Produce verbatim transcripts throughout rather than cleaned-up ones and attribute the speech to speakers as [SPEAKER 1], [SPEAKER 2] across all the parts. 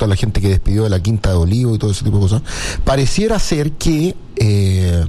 [SPEAKER 1] respecto a la gente que despidió de la Quinta de Olivo y todo ese tipo de cosas, pareciera ser que eh,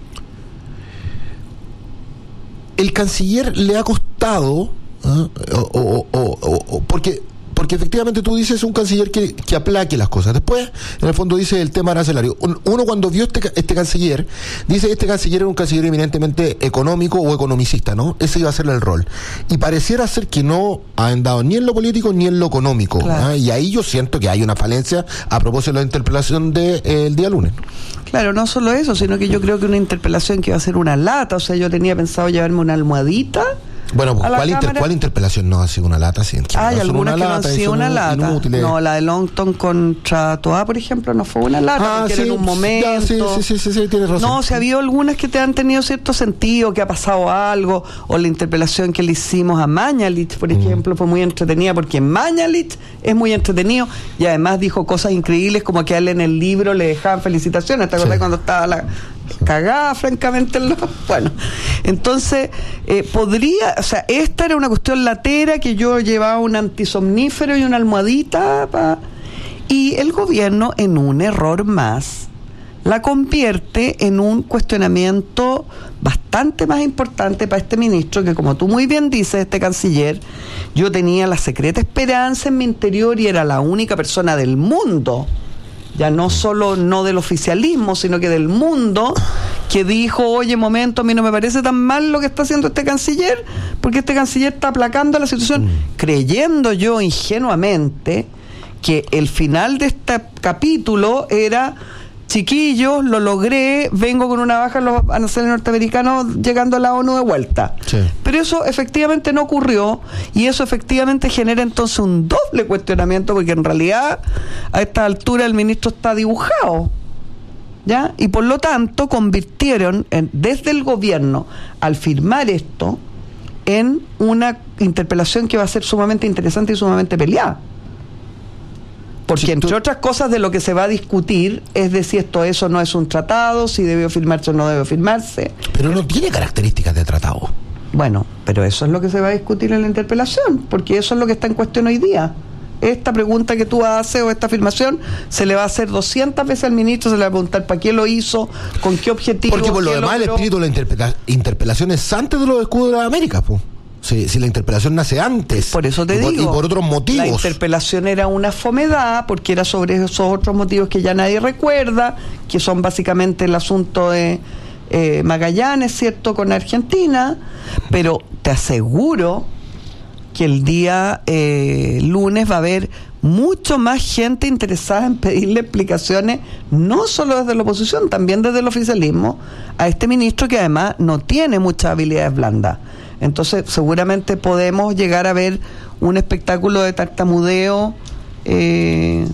[SPEAKER 1] el canciller le ha costado, ¿eh? o, o, o, o, o, porque porque efectivamente tú dices un canciller que, que aplaque las cosas. Después, en el fondo, dice el tema arancelario. Uno cuando vio este, este canciller, dice que este canciller era un canciller eminentemente económico o economicista, ¿no? Ese iba a ser el rol. Y pareciera ser que no ha andado ni en lo político ni en lo económico. Claro. ¿eh? Y ahí yo siento que hay una falencia a propósito de la interpelación del de, eh, día lunes.
[SPEAKER 2] Claro, no solo eso, sino que yo creo que una interpelación que iba a ser una lata. O sea, yo tenía pensado llevarme una almohadita.
[SPEAKER 1] Bueno, pues, ¿cuál, inter, ¿cuál interpelación no ha sido una lata? Sí,
[SPEAKER 2] hay algunas que no han sido una lata.
[SPEAKER 1] Inútiles.
[SPEAKER 2] No, la de Longton contra Toa, por ejemplo, no fue una lata,
[SPEAKER 1] ah,
[SPEAKER 2] porque
[SPEAKER 1] sí,
[SPEAKER 2] era en un momento.
[SPEAKER 1] Ya, sí, sí, sí, sí, sí, tienes razón.
[SPEAKER 2] No, o sea, había algunas que te han tenido cierto sentido, que ha pasado algo, o la interpelación que le hicimos a Mañalich, por ejemplo, mm. fue muy entretenida, porque Mañalich es muy entretenido, y además dijo cosas increíbles, como que a él en el libro le dejaban felicitaciones. ¿Te acordás sí. cuando estaba la cagada, francamente? Lo, bueno, entonces, eh, podría, o sea, esta era una cuestión latera, que yo llevaba un antisomnífero y una almohadita, pa, y el gobierno, en un error más, la convierte en un cuestionamiento bastante más importante para este ministro, que, como tú muy bien dices, este canciller, yo tenía la secreta esperanza en mi interior y era la única persona del mundo, ya no solo no del oficialismo, sino que del mundo, que dijo, oye, momento, a mí no me parece tan mal lo que está haciendo este canciller, porque este canciller está aplacando la situación, mm. creyendo yo ingenuamente que el final de este capítulo era: chiquillos, lo logré, vengo con una baja en los aranceles norteamericanos llegando a la ONU de vuelta. Sí. Pero eso efectivamente no ocurrió, y eso efectivamente genera entonces un doble cuestionamiento, porque en realidad a esta altura el ministro está dibujado, ¿ya? Y por lo tanto convirtieron en, desde el gobierno, al firmar esto, en una interpelación que va a ser sumamente interesante y sumamente peleada. Porque, si entre tú... otras cosas, de lo que se va a discutir es de si esto eso no es un tratado, si debió firmarse o no debió firmarse.
[SPEAKER 1] Pero no tiene características de tratado.
[SPEAKER 2] Bueno, pero eso es lo que se va a discutir en la interpelación, porque eso es lo que está en cuestión hoy día. Esta pregunta que tú haces, o esta afirmación, se le va a hacer doscientas veces al ministro, se le va a preguntar para qué lo hizo, con qué objetivo.
[SPEAKER 1] Porque por lo demás logró. El espíritu de la interpela- interpelación es antes de los escudos de las Américas, pues. Si, si la interpelación nace antes.
[SPEAKER 2] Por eso te
[SPEAKER 1] y por,
[SPEAKER 2] digo.
[SPEAKER 1] Y por otros motivos.
[SPEAKER 2] La interpelación era una fomedad, porque era sobre esos otros motivos que ya nadie recuerda, que son básicamente el asunto de eh, Magallanes, ¿cierto?, con Argentina. Pero te aseguro que el día eh, lunes va a haber mucho más gente interesada en pedirle explicaciones, no solo desde la oposición, también desde el oficialismo, a este ministro, que además no tiene muchas habilidades blandas. Entonces seguramente podemos llegar a ver un espectáculo de tartamudeo eh,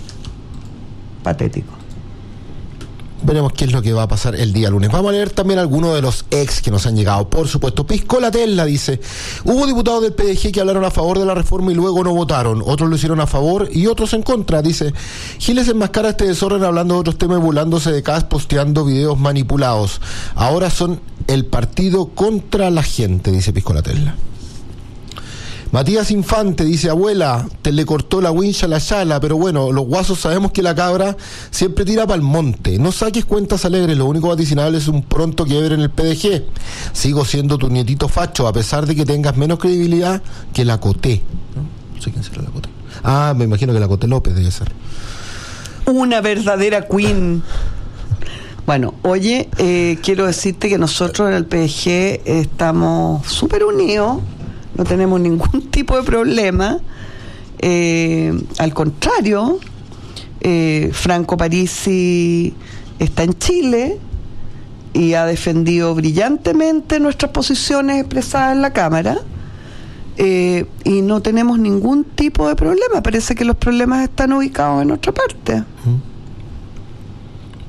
[SPEAKER 2] patético.
[SPEAKER 1] Veremos qué es lo que va a pasar el día lunes. Vamos a leer también algunos de los ex que nos han llegado. Por supuesto, Piscolatella dice: hubo diputados del P D G que hablaron a favor de la reforma y luego no votaron. Otros lo hicieron a favor y otros en contra. Dice: Giles enmascara este desorden hablando de otros temas y burlándose de Kast, posteando videos manipulados. Ahora son el partido contra la gente, dice Piscolatella. Matías Infante dice: abuela, te le cortó la wincha a la chala, pero bueno, los guasos sabemos que la cabra siempre tira para el monte. No saques cuentas alegres, lo único vaticinable es un pronto quiebre en el P D G. Sigo siendo tu nietito facho, a pesar de que tengas menos credibilidad que la Coté. No sé quién será la Coté. Ah, me imagino que la Coté López debe ser.
[SPEAKER 2] Una verdadera queen. Bueno, oye, eh, quiero decirte que nosotros en el P D G estamos súper unidos. No tenemos ningún tipo de problema. Eh, al contrario, eh, Franco Parisi está en Chile y ha defendido brillantemente nuestras posiciones expresadas en la Cámara, eh, y no tenemos ningún tipo de problema. Parece que los problemas están ubicados en otra parte.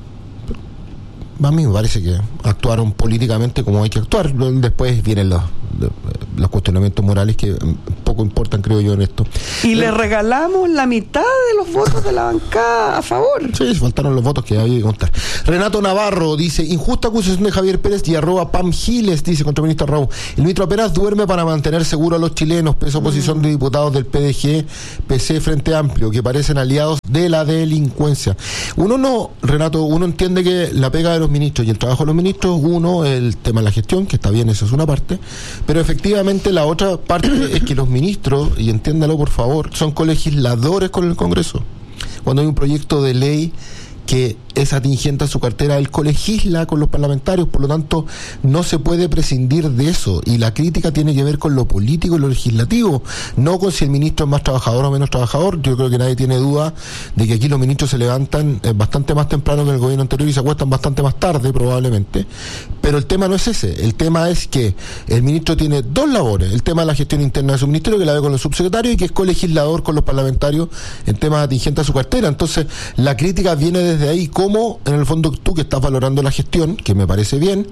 [SPEAKER 1] A mí me parece que actuaron políticamente como hay que actuar. Después vienen los de, de, los cuestionamientos morales que poco importan, creo yo, en esto.
[SPEAKER 2] Y le regalamos la mitad de los votos de la bancada a favor.
[SPEAKER 1] Sí, faltaron los votos que había que contar. Renato Navarro dice: injusta acusación de Javier Pérez y arroba Pam Giles, dice contra el ministro Raúl. El ministro Pérez duerme para mantener seguro a los chilenos, peso oposición mm. de diputados del P D G, P C, Frente Amplio, que parecen aliados de la delincuencia. Uno no, Renato, uno entiende que la pega de los ministros y el trabajo de los ministros, uno, el tema de la gestión, que está bien, esa es una parte, pero efectivamente la otra parte es que los ministros, y entiéndalo por favor, son colegisladores con el Congreso. Cuando hay un proyecto de ley que es atingente a su cartera, él colegisla con los parlamentarios, por lo tanto no se puede prescindir de eso, y la crítica tiene que ver con lo político y lo legislativo, no con si el ministro es más trabajador o menos trabajador. Yo creo que nadie tiene duda de que aquí los ministros se levantan eh, bastante más temprano que en el gobierno anterior y se acuestan bastante más tarde probablemente, pero el tema no es ese, el tema es que el ministro tiene dos labores: el tema de la gestión interna de su ministerio, que la ve con los subsecretarios, y que es colegislador con los parlamentarios en temas atingentes a su cartera. Entonces la crítica viene desde ahí, como en el fondo tú, que estás valorando la gestión, que me parece bien,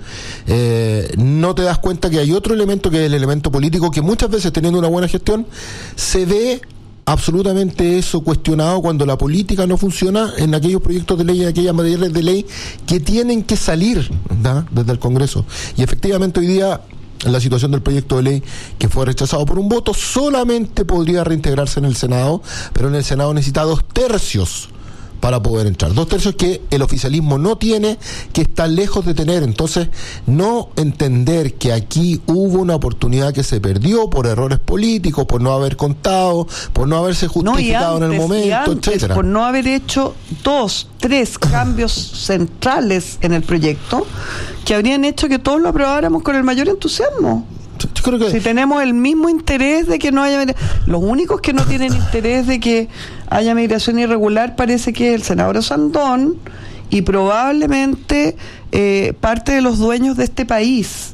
[SPEAKER 1] eh, no te das cuenta que hay otro elemento, que es el elemento político, que muchas veces, teniendo una buena gestión, se ve absolutamente eso cuestionado cuando la política no funciona en aquellos proyectos de ley, en aquellas materias de ley que tienen que salir, ¿da?, desde el Congreso. Y efectivamente hoy día la situación del proyecto de ley, que fue rechazado por un voto, solamente podría reintegrarse en el Senado, pero en el Senado necesita dos tercios para poder entrar. Dos tercios que el oficialismo no tiene, que está lejos de tener. Entonces, no entender que aquí hubo una oportunidad que se perdió por errores políticos, por no haber contado, por no haberse justificado no, antes, en el momento, antes, etcétera.
[SPEAKER 2] Por no haber hecho dos, tres cambios centrales en el proyecto que habrían hecho que todos lo aprobáramos con el mayor entusiasmo.
[SPEAKER 1] Yo creo que...
[SPEAKER 2] Si tenemos el mismo interés de que no haya... Los únicos que no tienen interés de que haya migración irregular parece que es el senador Sandón y probablemente eh, parte de los dueños de este país,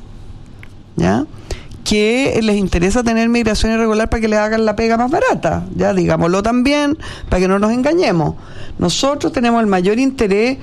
[SPEAKER 2] ¿ya?, que les interesa tener migración irregular para que les hagan la pega más barata, ya digámoslo también, para que no nos engañemos. Nosotros tenemos el mayor interés.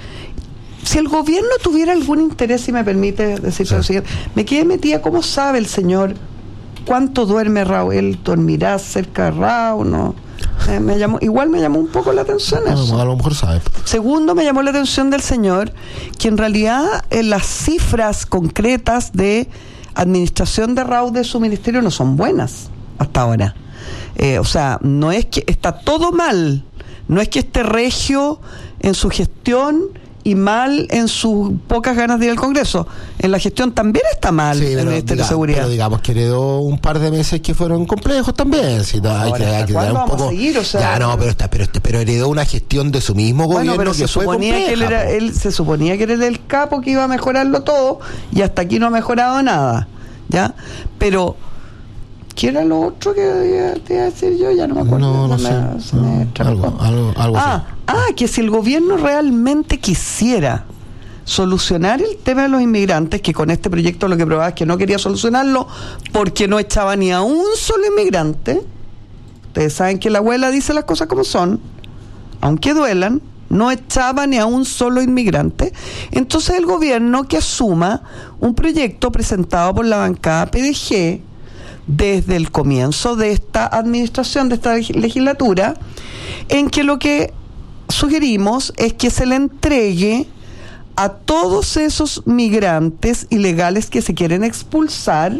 [SPEAKER 2] Si el gobierno tuviera algún interés, si me permite decir sí. lo siguiente, me quedé metida, ¿cómo sabe el señor cuánto duerme Raúl? ¿Él dormirá cerca de Raúl? No. Eh, me llamó, igual me llamó un poco la atención eso.
[SPEAKER 1] A lo mejor sabe.
[SPEAKER 2] Segundo, me llamó la atención del señor que en realidad en las cifras concretas de administración de Raúl de su ministerio no son buenas hasta ahora. Eh, o sea, no es que está todo mal, no es que esté regio en su gestión y mal en sus pocas ganas de ir al Congreso. En la gestión también está mal, sí, el Ministerio de Seguridad.
[SPEAKER 1] Pero digamos que heredó un par de meses que fueron complejos también. Si no, hay que, hay que dar un poco. Seguir, o sea, ya no, pero está, pero, pero heredó una gestión de su mismo
[SPEAKER 2] bueno,
[SPEAKER 1] gobierno
[SPEAKER 2] pero
[SPEAKER 1] que
[SPEAKER 2] se
[SPEAKER 1] fue
[SPEAKER 2] suponía
[SPEAKER 1] compleja,
[SPEAKER 2] que él era, él se suponía que era el capo que iba a mejorarlo todo y hasta aquí no ha mejorado nada, ¿ya? Pero ¿qué era lo otro que te iba a decir yo? Ya no me acuerdo.
[SPEAKER 1] No, no
[SPEAKER 2] se
[SPEAKER 1] sé.
[SPEAKER 2] Me, se
[SPEAKER 1] no,
[SPEAKER 2] me
[SPEAKER 1] algo, algo, algo
[SPEAKER 2] ah, ah, que si el gobierno realmente quisiera solucionar el tema de los inmigrantes, que con este proyecto lo que probaba es que no quería solucionarlo porque no echaba ni a un solo inmigrante. Ustedes saben que la abuela dice las cosas como son, aunque duelan, no echaba ni a un solo inmigrante. Entonces el gobierno que asuma un proyecto presentado por la bancada P D G desde el comienzo de esta administración, de esta legislatura, en que lo que sugerimos es que se le entregue a todos esos migrantes ilegales que se quieren expulsar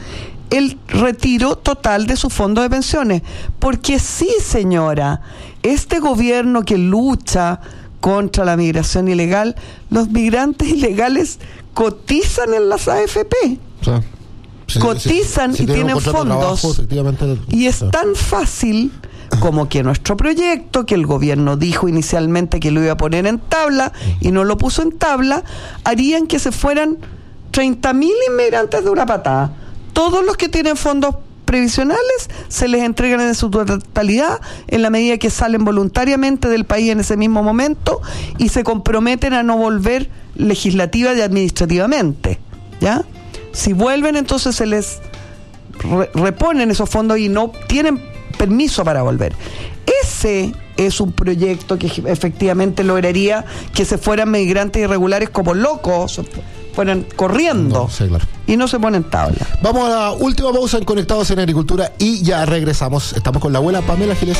[SPEAKER 2] el retiro total de su fondo de pensiones. Porque sí, señora, este gobierno que lucha contra la migración ilegal, los migrantes ilegales cotizan en las A F P. O sea, sí, cotizan sí, sí, y tienen fondos. Trabajo, y es tan fácil como que nuestro proyecto, que el gobierno dijo inicialmente que lo iba a poner en tabla y no lo puso en tabla, harían que se fueran treinta mil inmigrantes de una patada. Todos los que tienen fondos previsionales se les entregan en su totalidad en la medida que salen voluntariamente del país en ese mismo momento y se comprometen a no volver legislativa y administrativamente, ¿ya? Si vuelven, entonces se les re- reponen esos fondos y no tienen permiso para volver. Ese es un proyecto que efectivamente lograría que se fueran migrantes irregulares como locos fueran corriendo.
[SPEAKER 1] No, sí, claro.
[SPEAKER 2] Y no se ponen tabla.
[SPEAKER 1] Vamos a la última pausa en Conectados en Agricultura y ya regresamos. Estamos con la abuela Pamela Giles.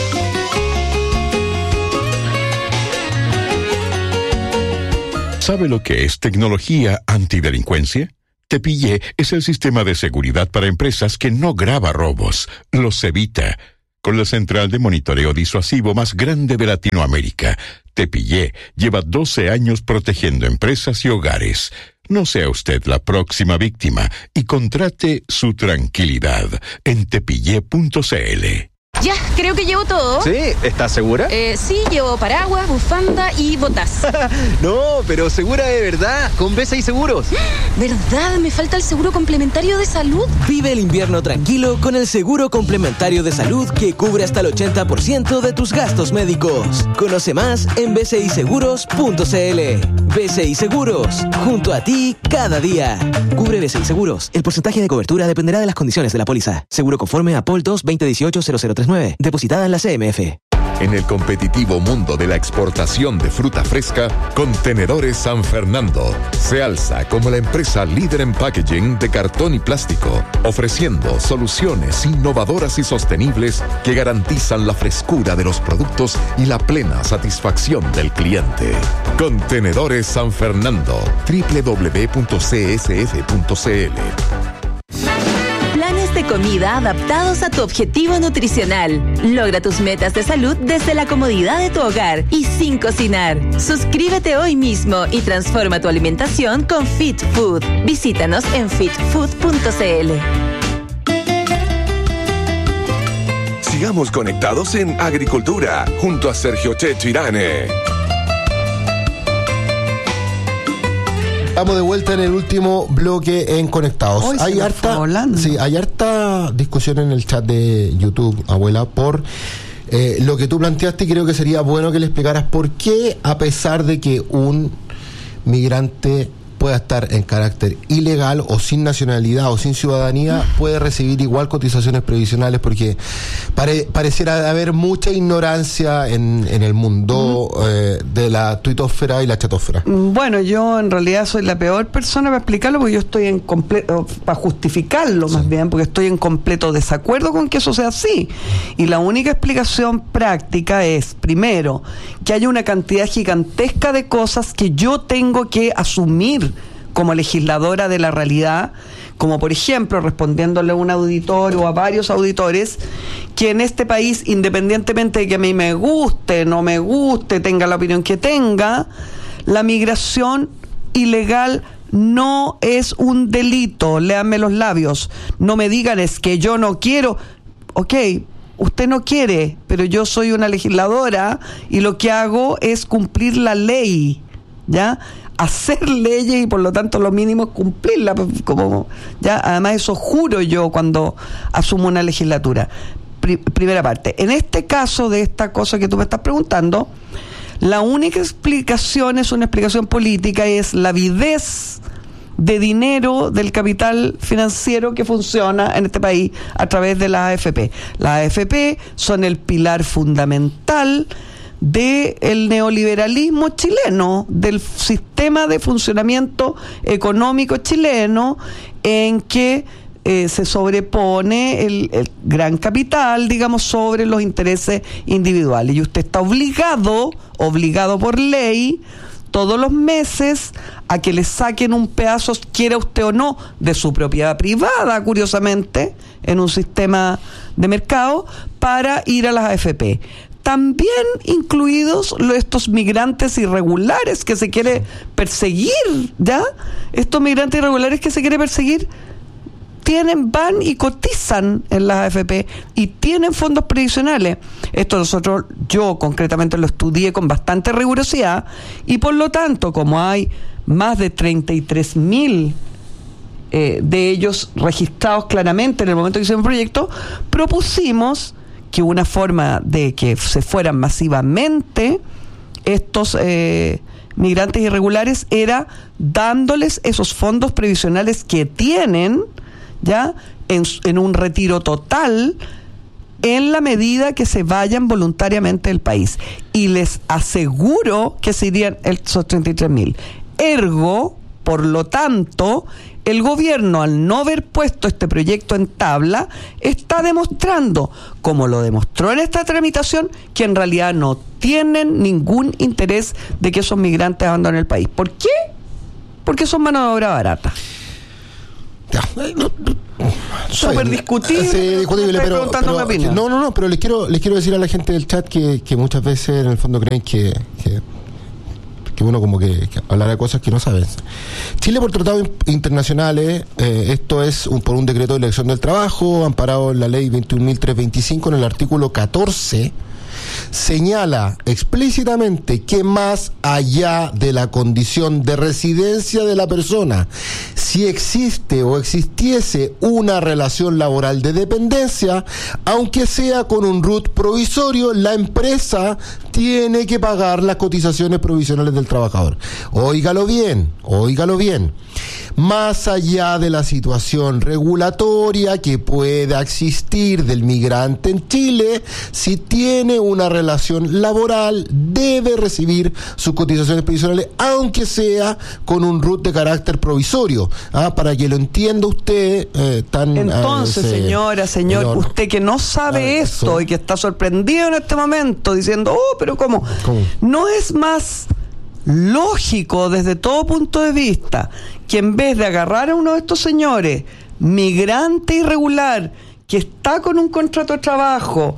[SPEAKER 3] ¿Sabe lo que es tecnología antidelincuencia? Te Pillé es el sistema de seguridad para empresas que no graba robos, los evita. Con la central de monitoreo disuasivo más grande de Latinoamérica, Te Pillé lleva doce años protegiendo empresas y hogares. No sea usted la próxima víctima y contrate su tranquilidad en tepillé punto c l.
[SPEAKER 4] Ya, creo que llevo todo.
[SPEAKER 5] Sí, ¿estás segura?
[SPEAKER 4] Eh, sí, llevo paraguas, bufanda y botas.
[SPEAKER 5] No, pero segura de verdad, con B C I Seguros.
[SPEAKER 4] ¿Verdad? Me falta el seguro complementario de salud.
[SPEAKER 6] Vive el invierno tranquilo con el seguro complementario de salud que cubre hasta el ochenta por ciento de tus gastos médicos. Conoce más en b c i seguros punto c l. B C I Seguros, junto a ti cada día. Cubre B C I Seguros. El porcentaje de cobertura dependerá de las condiciones de la póliza. Seguro conforme a P O L dos veinte dieciocho cero cero tres nueve, depositada en la C M F.
[SPEAKER 7] En el competitivo mundo de la exportación de fruta fresca, Contenedores San Fernando se alza como la empresa líder en packaging de cartón y plástico, ofreciendo soluciones innovadoras y sostenibles que garantizan la frescura de los productos y la plena satisfacción del cliente. Contenedores San Fernando, doble u doble u doble u punto c s f punto c l.
[SPEAKER 8] Planes de comida adaptados a tu objetivo nutricional. Logra tus metas de salud desde la comodidad de tu hogar y sin cocinar. Suscríbete hoy mismo y transforma tu alimentación con Fit Food. Visítanos en fit food punto c l.
[SPEAKER 9] Sigamos conectados en Agricultura junto a Sergio Checho Irane.
[SPEAKER 1] Estamos de vuelta en el último bloque en Conectados.
[SPEAKER 2] Hoy
[SPEAKER 1] hay harta, sí, hay harta discusión en el chat de YouTube, abuela, por eh, lo que tú planteaste, y creo que sería bueno que le explicaras por qué, a pesar de que un migrante pueda estar en carácter ilegal o sin nacionalidad o sin ciudadanía, puede recibir igual cotizaciones previsionales, porque pare, pareciera haber mucha ignorancia en, en el mundo mm. eh, de la tuitosfera y la chatosfera.
[SPEAKER 2] Bueno, yo en realidad soy la peor persona para explicarlo, porque yo estoy en completo, para justificarlo más sí. bien, porque estoy en completo desacuerdo con que eso sea así. Y la única explicación práctica es, primero, que hay una cantidad gigantesca de cosas que yo tengo que asumir como legisladora de la realidad, como por ejemplo, respondiéndole a un auditor o a varios auditores, que en este país, independientemente de que a mí me guste, no me guste, tenga la opinión que tenga, la migración ilegal no es un delito. Léanme los labios. No me digan es que yo no quiero. Ok, usted no quiere, pero yo soy una legisladora y lo que hago es cumplir la ley, ¿ya? Hacer leyes y por lo tanto lo mínimo es cumplirla, como ya además eso juro yo cuando asumo una legislatura. Pri- primera parte. En este caso de esta cosa que tú me estás preguntando, la única explicación es una explicación política, es la avidez de dinero del capital financiero que funciona en este país a través de las A F P. Las A F P son el pilar fundamental del neoliberalismo chileno, del sistema de funcionamiento económico chileno, en que eh, se sobrepone el, el gran capital, digamos, sobre los intereses individuales. Y usted está obligado, obligado por ley, todos los meses a que le saquen un pedazo, quiera usted o no, de su propiedad privada, curiosamente, en un sistema de mercado, para ir a las A F P. También incluidos estos migrantes irregulares que se quiere perseguir, ¿ya? Estos migrantes irregulares que se quiere perseguir tienen, van y cotizan en las A F P y tienen fondos previsionales. Esto nosotros, yo concretamente lo estudié con bastante rigurosidad, y por lo tanto, como hay más de treinta y tres mil eh, de ellos registrados claramente en el momento que hicimos el proyecto, propusimos que una forma de que se fueran masivamente estos eh, migrantes irregulares era dándoles esos fondos previsionales que tienen, ya en, en un retiro total, en la medida que se vayan voluntariamente del país. Y les aseguro que se irían esos treinta y tres mil. Ergo, Por lo tanto, el gobierno, al no haber puesto este proyecto en tabla, está demostrando, como lo demostró en esta tramitación, que en realidad no tienen ningún interés de que esos migrantes abandonen el país. ¿Por qué? Porque son mano de obra barata.
[SPEAKER 1] Ya, no,
[SPEAKER 2] Súper discutible.
[SPEAKER 1] Sí, discutible, pero, pero no, no, no, pero les quiero, les quiero decir a la gente del chat que, que muchas veces en el fondo creen que, que, que uno como que, que hablará de cosas que no saben. Chile, por tratados internacionales, eh, esto es un, por un decreto de elección del trabajo, amparado en la ley veintiún mil trescientos veinticinco, en el artículo catorce, señala explícitamente que más allá de la condición de residencia de la persona, si existe o existiese una relación laboral de dependencia, aunque sea con un R U T provisorio, la empresa tiene que pagar las cotizaciones provisionales del trabajador. Óigalo bien, óigalo bien. Más allá de la situación regulatoria que pueda existir del migrante en Chile, si tiene una relación laboral, debe recibir sus cotizaciones provisionales, aunque sea con un R U T de carácter provisorio. ¿Ah? Para que lo entienda usted eh, tan...
[SPEAKER 2] Entonces,
[SPEAKER 1] eh,
[SPEAKER 2] señora, señor, menor. Usted que no sabe ah, esto eso. Y que está sorprendido en este momento, diciendo, oh, pero ¿cómo? ¿Cómo? ¿No es más lógico desde todo punto de vista que en vez de agarrar a uno de estos señores, migrante irregular, que está con un contrato de trabajo,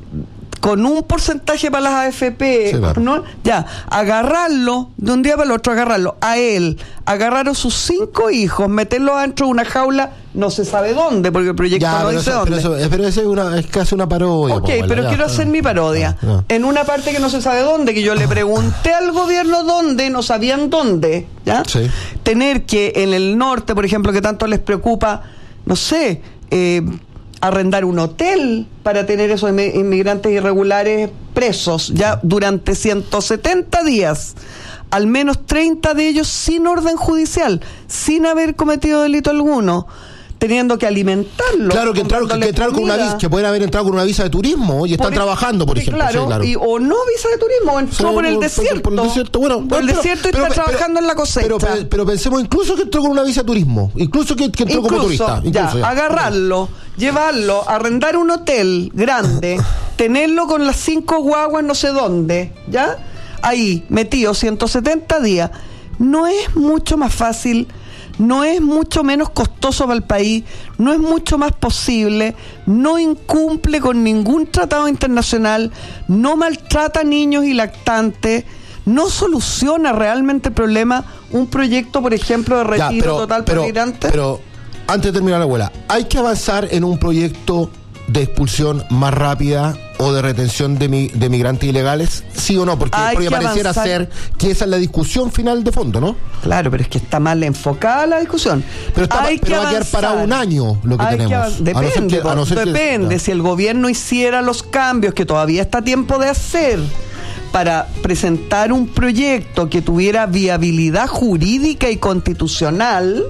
[SPEAKER 2] con un porcentaje para las A F P, sí, claro. ¿no? Ya, agarrarlo de un día para el otro, agarrarlo a él, agarrar a sus cinco hijos, meterlos dentro de una jaula, no se sabe dónde, porque el proyecto ya, no dice eso, dónde.
[SPEAKER 1] Pero eso, pero eso es, una, es casi una parodia.
[SPEAKER 2] Ok, po, pero ya, quiero ya, hacer ya. mi parodia. Ya, ya. En una parte que no se sabe dónde, que yo le pregunté al gobierno dónde, no sabían dónde, ¿ya? Sí. Tener que en el norte, por ejemplo, que tanto les preocupa, no sé, eh, arrendar un hotel para tener esos inmigrantes irregulares presos ya durante ciento setenta días, al menos treinta de ellos sin orden judicial, sin haber cometido delito alguno, teniendo que alimentarlos.
[SPEAKER 1] Claro, que entraron, que, que entraron con una visa, que pueden haber entrado con una visa de turismo y están por trabajando, por ejemplo.
[SPEAKER 2] Claro, sí, claro. Y, o no visa de turismo, entró sí, por el por, desierto. Por, por el desierto, bueno. Por el pero, desierto y pero, está pero, trabajando pero, en la cosecha.
[SPEAKER 1] Pero, pero, pero pensemos incluso que entró con una visa de turismo, incluso que, que entró incluso, como turista. Incluso,
[SPEAKER 2] ya, ya, agarrarlo, llevarlo, arrendar un hotel grande, tenerlo con las cinco guaguas no sé dónde, ¿ya? Ahí, metido ciento setenta días. No es mucho más fácil, no es mucho menos costoso para el país, no es mucho más posible, no incumple con ningún tratado internacional, no maltrata a niños y lactantes, no soluciona realmente el problema un proyecto, por ejemplo, de retiro ya, pero, total
[SPEAKER 1] pero,
[SPEAKER 2] para migrantes.
[SPEAKER 1] Pero antes de terminar la abuela, ¿hay que avanzar en un proyecto de expulsión más rápida o de retención de, mi, de migrantes ilegales? ¿Sí o no? Porque, porque pareciera avanzar. ser que esa es la discusión final de fondo, ¿no?
[SPEAKER 2] Claro, pero es que está mal enfocada la discusión.
[SPEAKER 1] Pero, está, Hay pero que va a quedar para un año lo que
[SPEAKER 2] Hay
[SPEAKER 1] tenemos.
[SPEAKER 2] Que depende, que, no depende. Que, si el gobierno hiciera los cambios que todavía está a tiempo de hacer para presentar un proyecto que tuviera viabilidad jurídica y constitucional,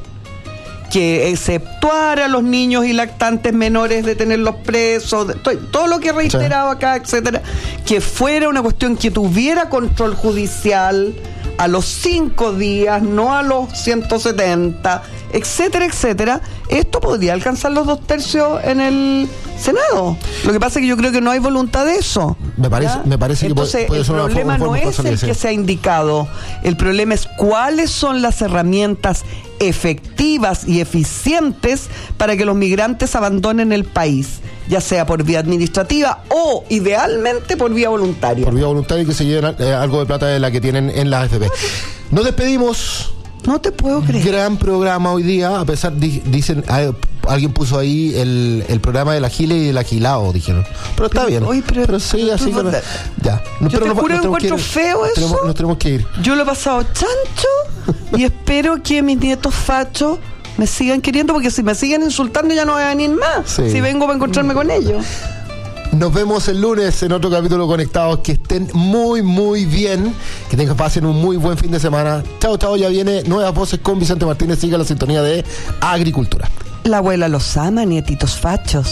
[SPEAKER 2] que exceptuara a los niños y lactantes menores de tenerlos presos, de, todo, todo lo que he reiterado sí. acá, etcétera, que fuera una cuestión que tuviera control judicial a los cinco días, no a los ciento setenta, etcétera, etcétera, esto podría alcanzar los dos tercios en el Senado. Lo que pasa es que yo creo que no hay voluntad de eso.
[SPEAKER 1] Me parece, me parece
[SPEAKER 2] Entonces,
[SPEAKER 1] que puede, puede
[SPEAKER 2] el problema no es el que se ha indicado, el problema es cuáles son las herramientas efectivas y eficientes para que los migrantes abandonen el país, ya sea por vía administrativa o idealmente por vía voluntaria.
[SPEAKER 1] Por vía voluntaria y que se lleven eh, algo de plata de la que tienen en la A F P. Nos despedimos.
[SPEAKER 2] No te puedo creer.
[SPEAKER 1] Gran programa hoy día, a pesar, di, dicen, a, alguien puso ahí el, el programa del Agile y del Agilao, dijeron. Pero está pero, bien. Oye, pero, pero sí, pero así con, ya.
[SPEAKER 2] No, yo
[SPEAKER 1] pero
[SPEAKER 2] te
[SPEAKER 1] no,
[SPEAKER 2] juro que encuentro
[SPEAKER 1] ir,
[SPEAKER 2] feo eso.
[SPEAKER 1] Tenemos, nos tenemos que ir.
[SPEAKER 2] Yo lo he pasado chancho y espero que mis nietos fachos me sigan queriendo, porque si me siguen insultando ya no voy a venir más. Sí. Si vengo para encontrarme con ellos.
[SPEAKER 1] Nos vemos el lunes en otro capítulo Conectados. Que estén muy, muy bien. Que tengan, pasen un muy buen fin de semana. Chao, chao. Ya viene Nuevas Voces con Vicente Martínez. Siga la sintonía de Agricultura.
[SPEAKER 2] La abuela los ama, nietitos fachos.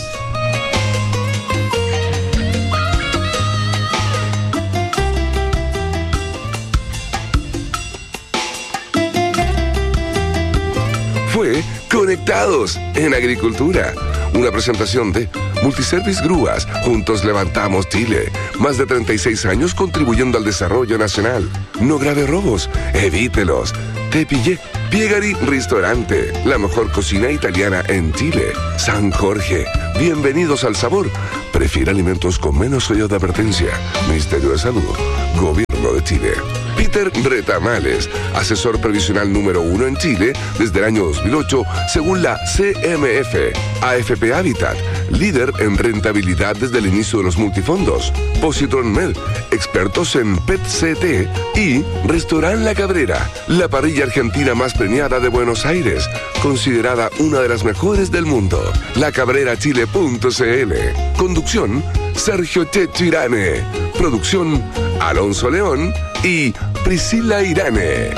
[SPEAKER 9] Conectados en Agricultura. Una presentación de Multiservice Grúas. Juntos levantamos Chile. Más de treinta y seis años contribuyendo al desarrollo nacional. No grave robos, evítelos. Te pillé. Piegari Ristorante, la mejor cocina italiana en Chile. San Jorge, bienvenidos al sabor. Prefiere alimentos con menos sellos de advertencia. Ministerio de Salud, Gobierno de Chile. Peter Retamales, asesor previsional número uno en Chile desde el año dos mil ocho, según la C M F. A F P Habitat, líder en rentabilidad desde el inicio de los multifondos. Positron Med, expertos en P E T C T. Y Restaurant La Cabrera, la parrilla argentina más premiada de Buenos Aires, considerada una de las mejores del mundo. la cabrera chile punto c l. Conducción, Sergio Checho Irane. Producción, Alonso León y Priscila Irane.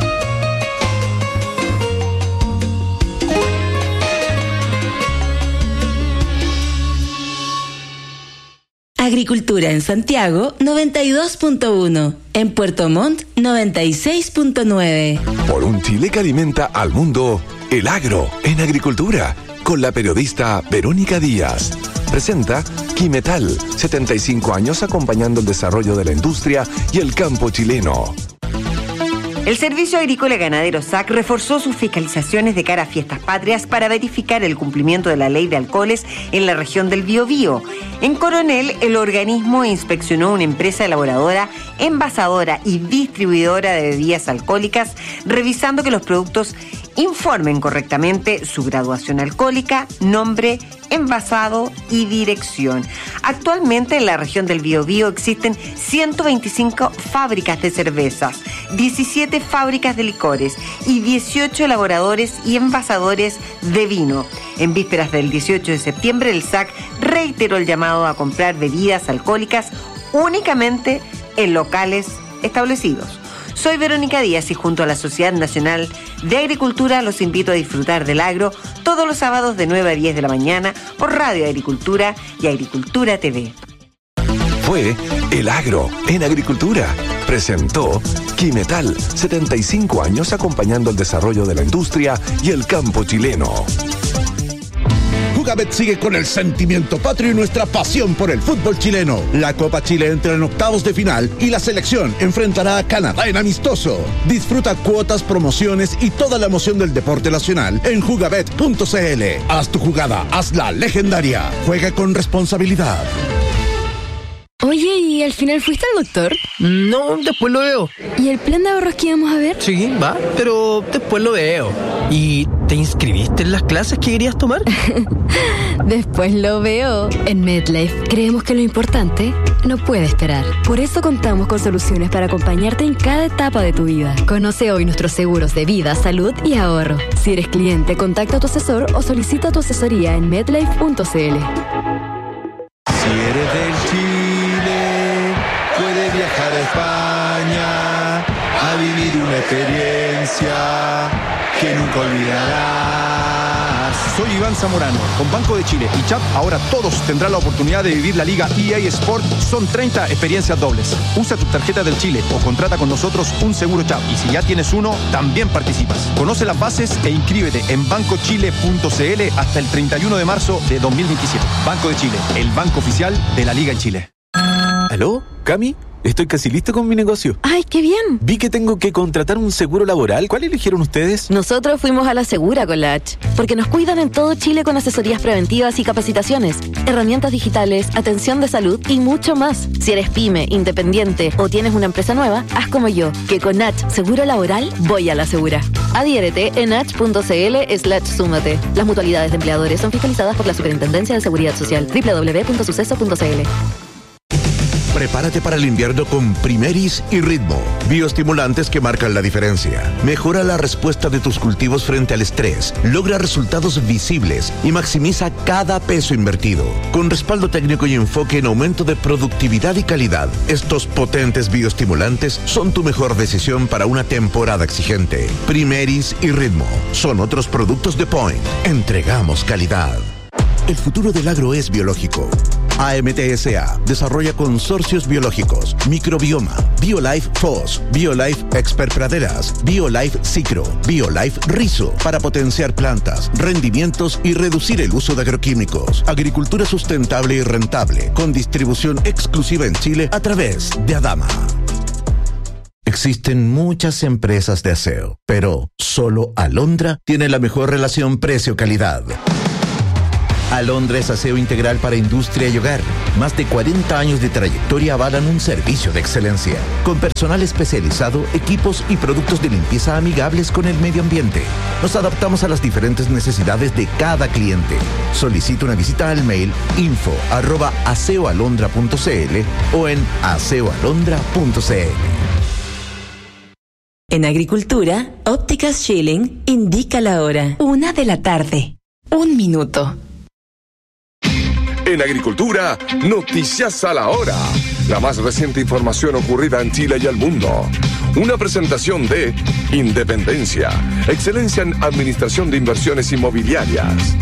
[SPEAKER 8] Agricultura en Santiago noventa y dos punto uno, en Puerto Montt noventa y seis punto nueve.
[SPEAKER 9] Por un Chile que alimenta al mundo, el agro en agricultura, con la periodista Verónica Díaz. Presenta Quimetal, setenta y cinco años acompañando el desarrollo de la industria y el campo chileno.
[SPEAKER 10] El Servicio Agrícola y Ganadero S A C reforzó sus fiscalizaciones de cara a fiestas patrias para verificar el cumplimiento de la ley de alcoholes en la región del Biobío. En Coronel, el organismo inspeccionó una empresa elaboradora, envasadora y distribuidora de bebidas alcohólicas, revisando que los productos informen correctamente su graduación alcohólica, nombre, envasado y dirección. Actualmente en la región del Biobío existen ciento veinticinco fábricas de cervezas, diecisiete fábricas de licores y dieciocho elaboradores y envasadores de vino. En vísperas del dieciocho de septiembre, el S A C reiteró el llamado a comprar bebidas alcohólicas únicamente en locales establecidos. Soy Verónica Díaz y junto a la Sociedad Nacional de Agricultura los invito a disfrutar del agro todos los sábados de nueve a diez de la mañana por Radio Agricultura y Agricultura T V.
[SPEAKER 9] Fue El Agro en Agricultura. Presentó Quimetal, setenta y cinco años acompañando el desarrollo de la industria y el campo chileno.
[SPEAKER 11] Jugabet sigue con el sentimiento patrio y nuestra pasión por el fútbol chileno. La Copa Chile entra en octavos de final y la selección enfrentará a Canadá en amistoso. Disfruta cuotas, promociones y toda la emoción del deporte nacional en jugabet punto c l. Haz tu jugada, hazla legendaria. Juega con responsabilidad.
[SPEAKER 4] Oye, ¿y al final fuiste al doctor?
[SPEAKER 12] No, después lo veo.
[SPEAKER 4] ¿Y el plan de ahorros que íbamos a ver?
[SPEAKER 12] Sí, va, pero después lo veo. ¿Y te inscribiste en las clases que querías tomar?
[SPEAKER 4] Después lo veo. En MedLife creemos que lo importante no puede esperar. Por eso contamos con soluciones para acompañarte en cada etapa de tu vida. Conoce hoy nuestros seguros de vida, salud y ahorro. Si eres cliente, contacta a tu asesor o solicita tu asesoría en medlife punto c l.
[SPEAKER 13] Si eres del Chile, puedes viajar a España a vivir una experiencia que nunca olvidarás.
[SPEAKER 14] Soy Iván Zamorano. Con Banco de Chile y Chap, ahora todos tendrán la oportunidad de vivir la Liga E A Sport. Son treinta experiencias dobles. Usa tu tarjeta del Chile o contrata con nosotros un seguro Chap. Y si ya tienes uno, también participas. Conoce las bases e inscríbete en banco chile punto c l hasta el treinta y uno de marzo de dos mil veintisiete. Banco de Chile, el banco oficial de la Liga en Chile.
[SPEAKER 15] ¿Aló? ¿Cami? Estoy casi listo con mi negocio.
[SPEAKER 4] ¡Ay, qué bien!
[SPEAKER 15] Vi que tengo que contratar un seguro laboral. ¿Cuál eligieron ustedes?
[SPEAKER 4] Nosotros fuimos a la Segura con la H, porque nos cuidan en todo Chile con asesorías preventivas y capacitaciones, herramientas digitales, atención de salud y mucho más. Si eres pyme, independiente o tienes una empresa nueva, haz como yo, que con H Seguro Laboral voy a la Segura. Adhiérete en h punto c l slash súmate. Las mutualidades de empleadores son fiscalizadas por la Superintendencia de Seguridad Social. doble u doble u doble u punto suceso punto c l.
[SPEAKER 11] Prepárate para el invierno con Primeris y Ritmo, bioestimulantes que marcan la diferencia. Mejora la respuesta de tus cultivos frente al estrés, logra resultados visibles y maximiza cada peso invertido. Con respaldo técnico y enfoque en aumento de productividad y calidad, estos potentes bioestimulantes son tu mejor decisión para una temporada exigente. Primeris y Ritmo son otros productos de Point. Entregamos calidad. El futuro del agro es biológico. A M T S A desarrolla consorcios biológicos, microbioma, BioLife F O S, BioLife Expert Praderas, BioLife Cicro, BioLife Rizo, para potenciar plantas, rendimientos y reducir el uso de agroquímicos. Agricultura sustentable y rentable, con distribución exclusiva en Chile a través de Adama. Existen muchas empresas de aseo, pero solo Alondra tiene la mejor relación precio-calidad. Alondra es aseo integral para industria y hogar. Más de cuarenta años de trayectoria avalan un servicio de excelencia, con personal especializado, equipos y productos de limpieza amigables con el medio ambiente. Nos adaptamos a las diferentes necesidades de cada cliente. Solicita una visita al mail info arroba aseoalondra punto cl o en aseoalondra punto cl.
[SPEAKER 8] En Agricultura, Ópticas Schilling indica la hora. Una de la tarde. Un minuto.
[SPEAKER 9] En Agricultura, noticias a la hora. La más reciente información ocurrida en Chile y el mundo. Una presentación de Independencia, excelencia en administración de inversiones inmobiliarias.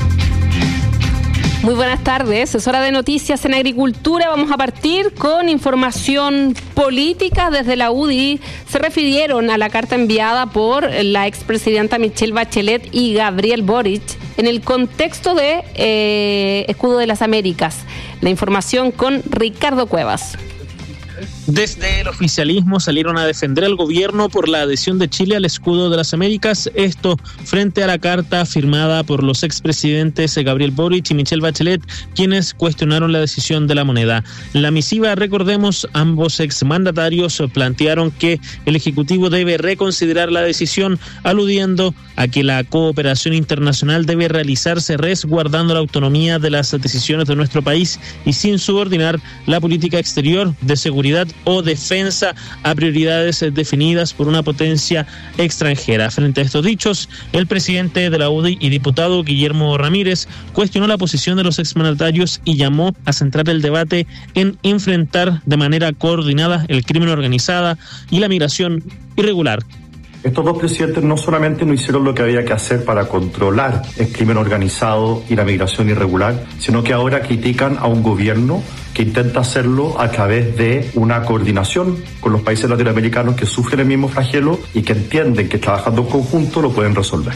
[SPEAKER 16] Muy buenas tardes, es hora de noticias en Agricultura. Vamos a partir con información política. Desde la U D I se refirieron a la carta enviada por la expresidenta Michelle Bachelet y Gabriel Boric en el contexto de eh, Escudo de las Américas. La información con Ricardo Cuevas.
[SPEAKER 17] Desde el oficialismo salieron a defender al gobierno por la adhesión de Chile al Escudo de las Américas, esto frente a la carta firmada por los expresidentes Gabriel Boric y Michelle Bachelet, quienes cuestionaron la decisión de la moneda. La misiva, recordemos, ambos exmandatarios plantearon que el Ejecutivo debe reconsiderar la decisión, aludiendo a que la cooperación internacional debe realizarse resguardando la autonomía de las decisiones de nuestro país y sin subordinar la política exterior, de seguridad o defensa a prioridades definidas por una potencia extranjera. Frente a estos dichos, el presidente de la U D I y diputado Guillermo Ramírez cuestionó la posición de los exmandatarios y llamó a centrar el debate en enfrentar de manera coordinada el crimen organizado y la migración irregular.
[SPEAKER 18] Estos dos presidentes no solamente no hicieron lo que había que hacer para controlar el crimen organizado y la migración irregular, sino que ahora critican a un gobierno que intenta hacerlo a través de una coordinación con los países latinoamericanos que sufren el mismo flagelo y que entienden que trabajando en conjunto lo pueden resolver.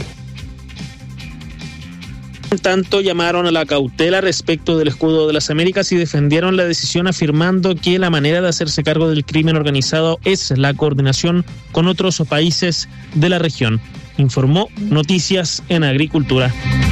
[SPEAKER 17] En tanto, llamaron a la cautela respecto del Escudo de las Américas y defendieron la decisión afirmando que la manera de hacerse cargo del crimen organizado es la coordinación con otros países de la región. Informó Noticias en Agricultura.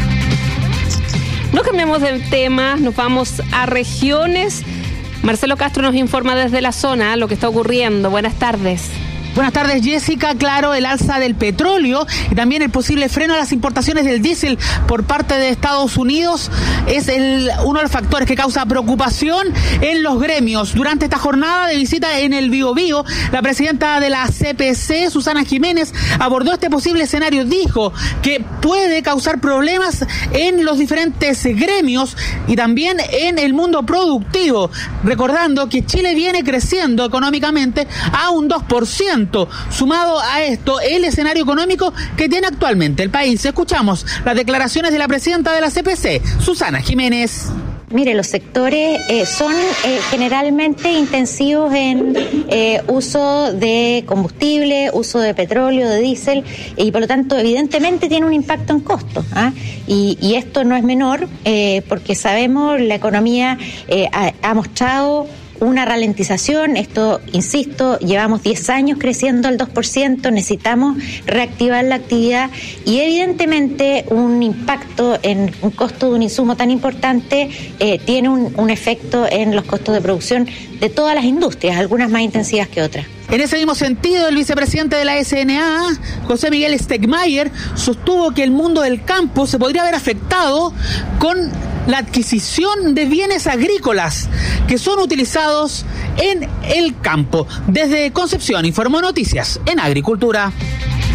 [SPEAKER 16] No cambiamos de tema, nos vamos a regiones. Marcelo Castro nos informa desde la zona lo que está ocurriendo. Buenas tardes.
[SPEAKER 19] Buenas tardes, Jessica. Claro, el alza del petróleo y también el posible freno a las importaciones del diésel por parte de Estados Unidos es el, uno de los factores que causa preocupación en los gremios. Durante esta jornada de visita en el Biobío, la presidenta de la C P C, Susana Jiménez, abordó este posible escenario. Dijo que puede causar problemas en los diferentes gremios y también en el mundo productivo, recordando que Chile viene creciendo económicamente a un dos por ciento. Sumado a esto, el escenario económico que tiene actualmente el país. Escuchamos las declaraciones de la presidenta de la C P C, Susana Jiménez.
[SPEAKER 20] Mire, los sectores eh, son eh, generalmente intensivos en eh, uso de combustible, uso de petróleo, de diésel, y por lo tanto evidentemente tiene un impacto en costos. ¿ah? Y, y esto no es menor eh, porque sabemos la economía eh, ha, ha mostrado una ralentización. Esto, insisto, llevamos diez años creciendo al dos por ciento, necesitamos reactivar la actividad y evidentemente un impacto en un costo de un insumo tan importante eh, tiene un, un efecto en los costos de producción de todas las industrias, algunas más intensivas que otras.
[SPEAKER 19] En ese mismo sentido, el vicepresidente de la S N A, José Miguel Stegmayer, sostuvo que el mundo del campo se podría ver afectado con la adquisición de bienes agrícolas que son utilizados en el campo. Desde Concepción, informó Noticias en Agricultura.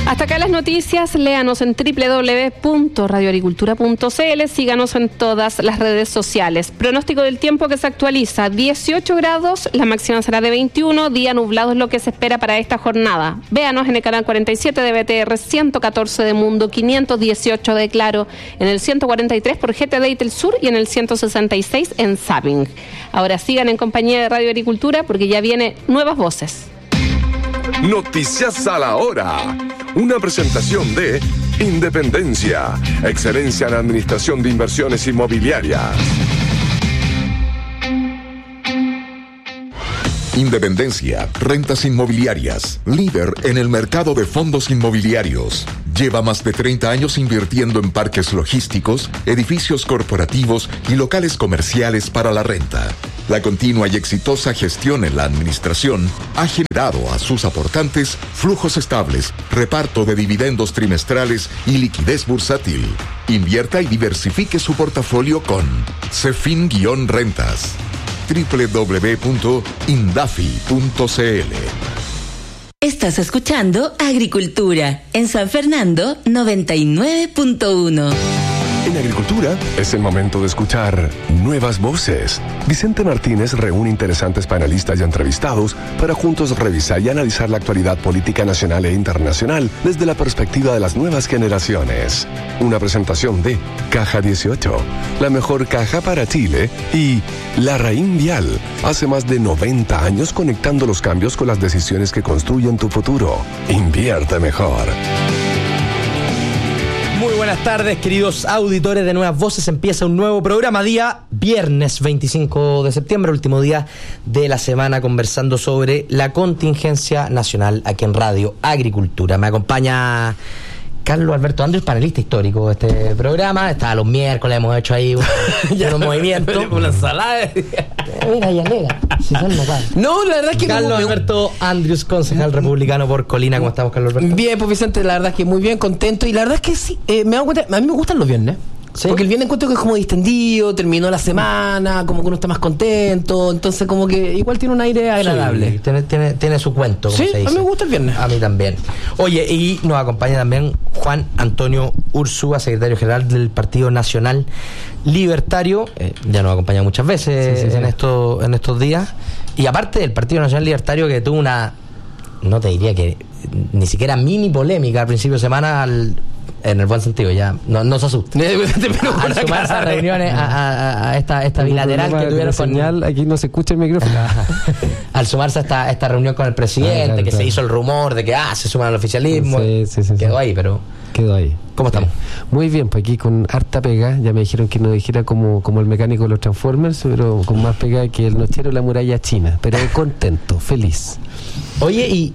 [SPEAKER 16] Hasta acá las noticias, léanos en doble u doble u doble u punto radio agricultura punto c l, síganos en todas las redes sociales. Pronóstico del tiempo que se actualiza, dieciocho grados, la máxima será de veintiuno, día nublado es lo que se espera para esta jornada. Véanos en el canal cuarenta y siete de B T R, ciento catorce de Mundo, quinientos dieciocho de Claro, en el ciento cuarenta y tres por G T D Itel Sur y en el ciento sesenta y seis en Zapping. Ahora sigan en compañía de Radio Agricultura porque ya viene Nuevas Voces.
[SPEAKER 9] Noticias a la hora. Una presentación de Independencia, excelencia en administración de inversiones inmobiliarias.
[SPEAKER 7] Independencia, rentas inmobiliarias, líder en el mercado de fondos inmobiliarios. Lleva más de treinta años invirtiendo en parques logísticos, edificios corporativos y locales comerciales para la renta. La continua y exitosa gestión en la administración ha generado a sus aportantes flujos estables, reparto de dividendos trimestrales y liquidez bursátil. Invierta y diversifique su portafolio con Cefin-Rentas. doble u doble u doble u punto indafi punto c l.
[SPEAKER 8] Estás escuchando Agricultura en San Fernando noventa y nueve punto uno.
[SPEAKER 9] En Agricultura es el momento de escuchar Nuevas Voces. Vicente Martínez reúne interesantes panelistas y entrevistados para juntos revisar y analizar la actualidad política nacional e internacional desde la perspectiva de las nuevas generaciones. Una presentación de Caja dieciocho, la mejor caja para Chile, y Larraín Vial, hace más de noventa años conectando los cambios con las decisiones que construyen tu futuro. Invierte mejor.
[SPEAKER 21] Muy buenas tardes, queridos auditores de Nuevas Voces. Empieza un nuevo programa, día viernes veinticinco de septiembre, último día de la semana, conversando sobre la contingencia nacional aquí en Radio Agricultura. Me acompaña Carlos Alberto Andrés, panelista histórico de este programa. Está los miércoles, hemos hecho ahí unos movimientos.
[SPEAKER 12] Una ensalada.
[SPEAKER 21] Mira, ya llega. Si son locales.
[SPEAKER 12] No, la verdad es que
[SPEAKER 21] Carlos
[SPEAKER 12] me...
[SPEAKER 21] Alberto Andrews, concejal republicano por Colina. ¿Cómo estamos, Carlos Alberto?
[SPEAKER 12] Bien, pues Vicente, la verdad es que muy bien, contento. Y la verdad es que sí, eh, me he dado cuenta, a mí me gustan los viernes. ¿Sí? Porque el viernes encuentro que es como distendido, terminó la semana, como que uno está más contento, entonces como que igual tiene un aire agradable.
[SPEAKER 21] Sí, tiene, tiene, tiene su cuento, como
[SPEAKER 12] sí,
[SPEAKER 21] se dice.
[SPEAKER 12] A mí me gusta el viernes.
[SPEAKER 21] A mí también. Oye, y nos acompaña también Juan Antonio Ursúa, secretario general del Partido Nacional Libertario. Eh, ya nos acompaña muchas veces sí, sí, sí. en esto, en estos días. Y aparte del Partido Nacional Libertario, que tuvo una, no te diría que ni siquiera mini polémica al principio de semana, al en el buen sentido, ya no, no se asusten. Al sumarse a reuniones, a, a, a esta, esta bilateral que tuvieron con
[SPEAKER 22] señal, aquí no se escucha el micrófono.
[SPEAKER 21] Al sumarse a esta, esta reunión con el presidente, ah, claro, que claro. se hizo el rumor de que ah se suman al oficialismo,
[SPEAKER 22] sí, sí, sí,
[SPEAKER 21] quedó
[SPEAKER 22] sí.
[SPEAKER 21] ahí, pero
[SPEAKER 22] quedó ahí.
[SPEAKER 21] ¿Cómo estamos?
[SPEAKER 22] Muy bien, pues aquí con harta pega. Ya me dijeron que no dijera como, como el mecánico de los Transformers, pero con más pega que el nochero de la muralla china. Pero contento, feliz.
[SPEAKER 21] Oye, y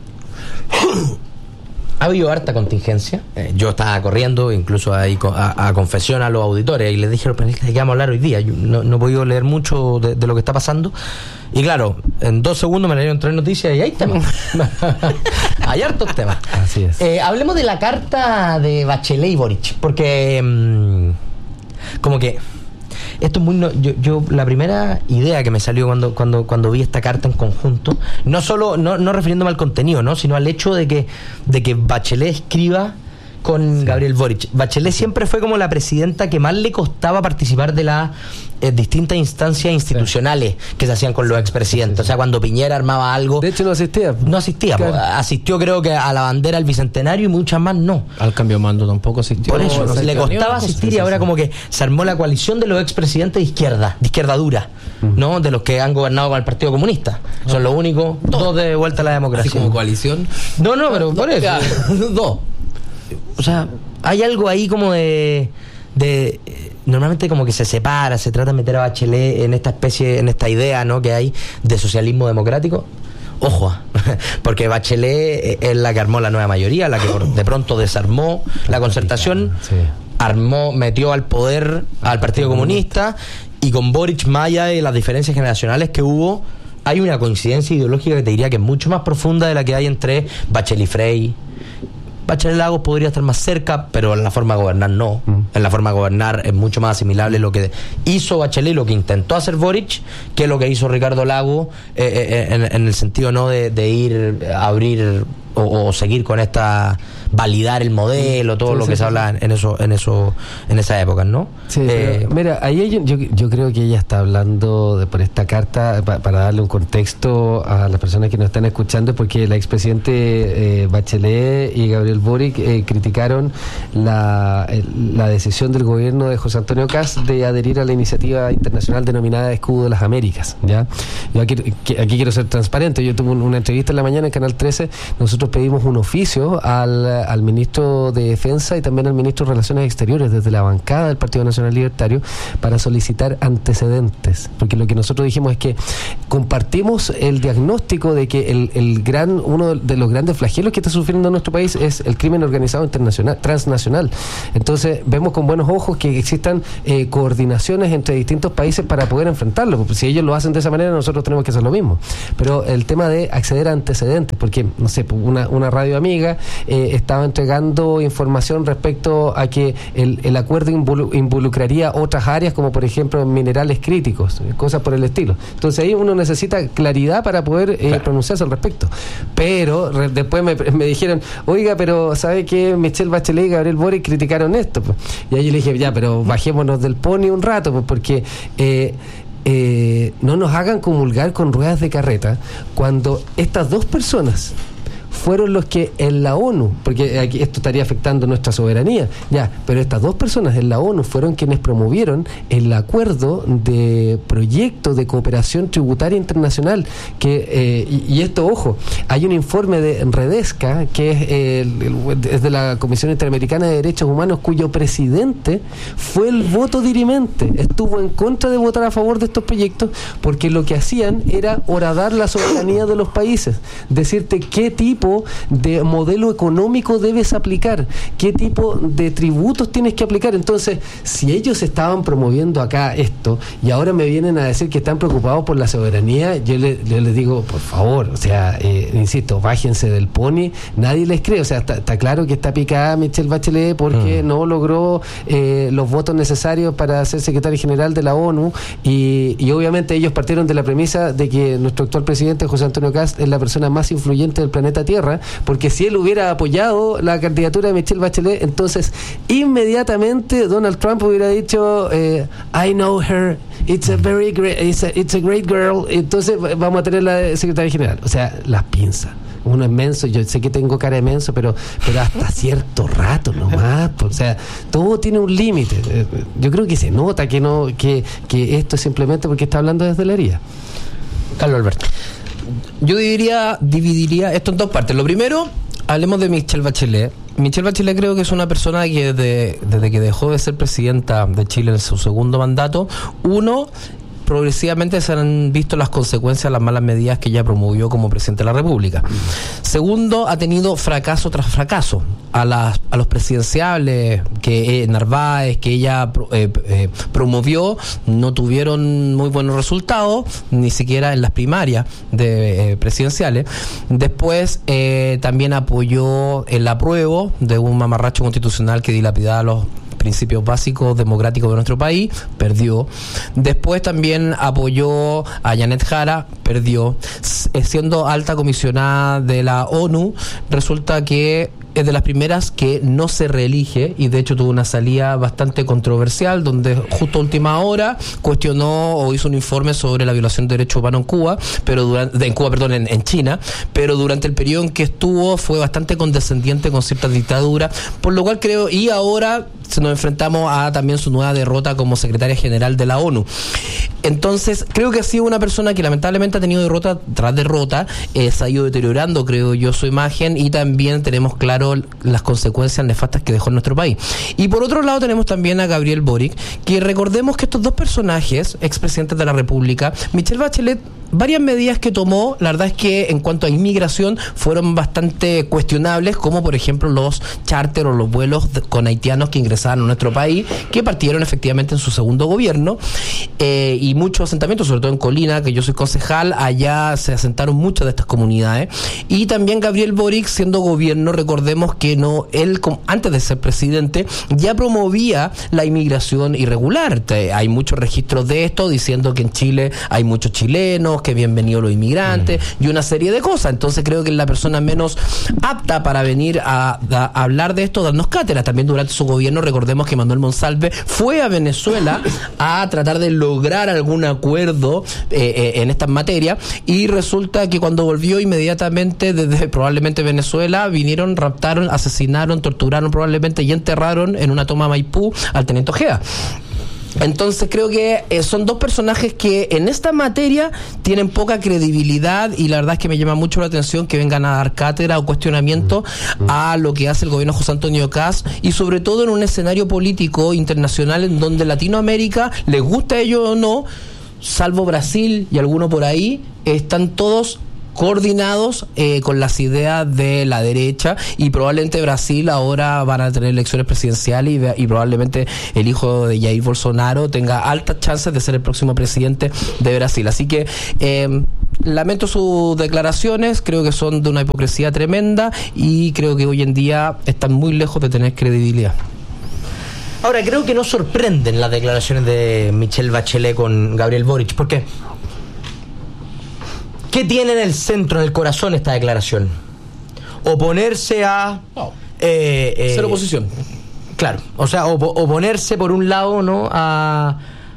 [SPEAKER 21] ha habido harta contingencia. Eh, yo estaba corriendo, incluso ahí a, a confesión a los auditores, y les dije a los panelistas de qué vamos a hablar hoy día. Yo no, no he podido leer mucho de, de lo que está pasando. Y claro, en dos segundos me leyeron tres noticias y hay temas. Hay hartos temas.
[SPEAKER 22] Así es.
[SPEAKER 21] Eh, hablemos de la carta de Bachelet y Boric, porque mmm, como que esto es muy no, yo, yo la primera idea que me salió cuando cuando cuando vi esta carta en conjunto, no solo no, no refiriéndome al contenido, no, sino al hecho de que de que Bachelet escriba con sí. Gabriel Boric. Bachelet siempre fue como la presidenta que más le costaba participar de las eh, distintas instancias institucionales sí. que se hacían con los expresidentes. Sí, sí, sí. O sea, cuando Piñera armaba algo...
[SPEAKER 22] De hecho, no asistía.
[SPEAKER 21] No asistía. Claro. Pues, asistió, creo que, a la bandera del Bicentenario y muchas más no.
[SPEAKER 12] Al cambio de mando tampoco asistió.
[SPEAKER 21] Por eso,
[SPEAKER 12] no,
[SPEAKER 21] le costaba asistir sí, y ahora sí. como que se armó la coalición de los expresidentes de izquierda, de izquierda dura, uh-huh. ¿no? De los que han gobernado con el Partido Comunista. Uh-huh. Son los únicos dos de vuelta a la democracia.
[SPEAKER 12] ¿Así como coalición?
[SPEAKER 21] No, no, pero por eso.
[SPEAKER 12] Dos.
[SPEAKER 21] O sea, hay algo ahí como de, de normalmente como que se separa, se trata de meter a Bachelet en esta especie, en esta idea, ¿no? que hay de socialismo democrático. Ojo, porque Bachelet es la que armó la nueva mayoría, la que de pronto desarmó la concertación, sí. armó, metió al poder al Partido Comunista, y con Boric, más allá de las diferencias generacionales que hubo, hay una coincidencia ideológica que te diría que es mucho más profunda de la que hay entre Bachelet y Frey. Bachelet Lagos podría estar más cerca, pero en la forma de gobernar no. Mm. En la forma de gobernar es mucho más asimilable lo que hizo Bachelet, lo que intentó hacer Boric, que lo que hizo Ricardo Lagos, eh, eh, en, en el sentido no de, de ir a abrir o, o seguir con esta validar el modelo, todo
[SPEAKER 22] Sí,
[SPEAKER 21] lo
[SPEAKER 22] sí,
[SPEAKER 21] que
[SPEAKER 22] sí,
[SPEAKER 21] se habla en eso, en eso, en esa época, ¿no?
[SPEAKER 22] Sí,
[SPEAKER 21] Eh,
[SPEAKER 22] pero, mira, ahí hay un- yo, yo creo que ella está hablando de, por esta carta pa- para darle un contexto a las personas que nos están escuchando, porque la expresidente eh, Bachelet y Gabriel Boric eh, criticaron la, el- la decisión del gobierno de José Antonio Kast de adherir a la iniciativa internacional denominada Escudo de las Américas. ¿Ya? Yo aquí, que- aquí quiero ser transparente. Yo tuve un- una entrevista en la mañana en Canal trece. Nosotros pedimos un oficio al, al ministro de Defensa y también al ministro de Relaciones Exteriores desde la bancada del Partido Nacional Libertario para solicitar antecedentes, porque lo que nosotros dijimos es que compartimos el diagnóstico de que el, el gran uno de los grandes flagelos que está sufriendo nuestro país es el crimen organizado internacional, transnacional. Entonces vemos con buenos ojos que existan eh, coordinaciones entre distintos países para poder enfrentarlo, porque si ellos lo hacen de esa manera, nosotros tenemos que hacer lo mismo. Pero el tema de acceder a antecedentes, porque no sé, una, una radio amiga eh, estaba entregando información respecto a que el, el acuerdo involu- involucraría otras áreas, como por ejemplo minerales críticos, cosas por el estilo. Entonces ahí uno necesita claridad para poder eh, claro. pronunciarse al respecto. Pero re, después me, me dijeron, oiga, pero ¿sabe que Michelle Bachelet y Gabriel Boric criticaron esto? Pues, y ahí yo le dije, ya, pero bajémonos del pony un rato, pues, porque eh, eh, no nos hagan comulgar con ruedas de carreta cuando estas dos personas fueron los que en la ONU, porque aquí esto estaría afectando nuestra soberanía, ya, pero estas dos personas en la ONU fueron quienes promovieron el acuerdo de proyecto de cooperación tributaria internacional, que eh, y, y esto, ojo, hay un informe de Redesca, que es, eh, el, el, es de la Comisión Interamericana de Derechos Humanos, cuyo presidente fue el voto dirimente, estuvo en contra de votar a favor de estos proyectos, porque lo que hacían era horadar la soberanía de los países, decirte qué tipo de modelo económico debes aplicar, qué tipo de tributos tienes que aplicar. Entonces, si ellos estaban promoviendo acá esto y ahora me vienen a decir que están preocupados por la soberanía, yo, le, yo les digo, por favor, o sea, eh, insisto, bájense del pony, nadie les cree. O sea, está, está claro que está picada Michelle Bachelet porque mm. no logró eh, los votos necesarios para ser secretario general de la ONU y, y obviamente ellos partieron de la premisa de que nuestro actual presidente José Antonio Kast es la persona más influyente del planeta Tierra, porque si él hubiera apoyado la candidatura de Michelle Bachelet, entonces inmediatamente Donald Trump hubiera dicho eh, I know her, it's a very great, it's a, it's a great girl, entonces vamos a tener la secretaria general. O sea, las pinzas. Uno es menso, yo sé que tengo cara de menso, pero pero hasta cierto rato nomás, o sea, todo tiene un límite. Yo creo que se nota que no que, que esto es simplemente porque está hablando desde la herida.
[SPEAKER 21] Carlos Alberto.
[SPEAKER 12] Yo diría, dividiría esto en dos partes. Lo primero, hablemos de Michelle Bachelet. Michelle Bachelet creo que es una persona que de, desde que dejó de ser presidenta de Chile en su segundo mandato, uno, progresivamente se han visto las consecuencias de las malas medidas que ella promovió como presidente de la República. Segundo, ha tenido fracaso tras fracaso. A, las, a los presidenciables que eh, Narváez, que ella eh, eh, promovió, no tuvieron muy buenos resultados, ni siquiera en las primarias de eh, presidenciales. Después eh, también apoyó el apruebo de un mamarracho constitucional que dilapidaba los principios básicos democráticos de nuestro país, perdió. Después también apoyó a Janet Jara, perdió. Siendo alta comisionada de la ONU, resulta que es de las primeras que no se reelige y de hecho tuvo una salida bastante controversial donde justo a última hora cuestionó o hizo un informe sobre la violación de derechos humanos en Cuba, pero durante, en Cuba, perdón, en, en China, pero durante el periodo en que estuvo fue bastante condescendiente con ciertas dictaduras, por lo cual creo, y ahora nos enfrentamos a también su nueva derrota como secretaria general de la ONU. Entonces, creo que ha sido una persona que lamentablemente ha tenido derrota tras derrota, eh, se ha ido deteriorando, creo yo, su imagen, y también tenemos claro las consecuencias nefastas que dejó en nuestro país. Y por otro lado tenemos también a Gabriel Boric, que recordemos que estos dos personajes, expresidentes de la República, Michelle Bachelet, varias medidas que tomó, la verdad es que en cuanto a inmigración fueron bastante cuestionables, como por ejemplo los charter o los vuelos de, con haitianos que ingresaban a nuestro país, que partieron efectivamente en su segundo gobierno, eh, y muchos asentamientos, sobre todo en Colina, que yo soy concejal, allá se asentaron muchas de estas comunidades. Y también Gabriel Boric, siendo gobierno, recordemos que no él, antes de ser presidente, ya promovía la inmigración irregular. Hay muchos registros de esto, diciendo que en Chile hay muchos chilenos, que bienvenidos los inmigrantes mm. y una serie de cosas. Entonces creo que es la persona menos apta para venir a, a, a hablar de esto, darnos cátedra. También durante su gobierno, recordemos que Manuel Monsalve fue a Venezuela a tratar de lograr algún acuerdo eh, eh, en estas materias, y resulta que cuando volvió inmediatamente desde probablemente Venezuela, vinieron, raptaron, asesinaron, torturaron probablemente y enterraron en una toma a Maipú al teniente Ojeda. Entonces creo que eh, son dos personajes que en esta materia tienen poca credibilidad, y la verdad es que me llama mucho la atención que vengan a dar cátedra o cuestionamiento a lo que hace el gobierno de José Antonio Kast, y sobre todo en un escenario político internacional en donde Latinoamérica, les gusta a ellos o no, salvo Brasil y alguno por ahí, están todos coordinados eh, con las ideas de la derecha, y probablemente Brasil ahora van a tener elecciones presidenciales y, y probablemente el hijo de Jair Bolsonaro tenga altas chances de ser el próximo presidente de Brasil. Así que eh, lamento sus declaraciones, creo que son de una hipocresía tremenda y creo que hoy en día están muy lejos de tener credibilidad.
[SPEAKER 21] Ahora, creo que no sorprenden las declaraciones de Michelle Bachelet con Gabriel Boric, porque ¿qué tiene en el centro, en el corazón esta declaración? Oponerse a...
[SPEAKER 12] No.
[SPEAKER 21] Eh, eh,
[SPEAKER 12] Ser oposición.
[SPEAKER 21] Claro, o sea, op- oponerse por un lado, ¿no?, a,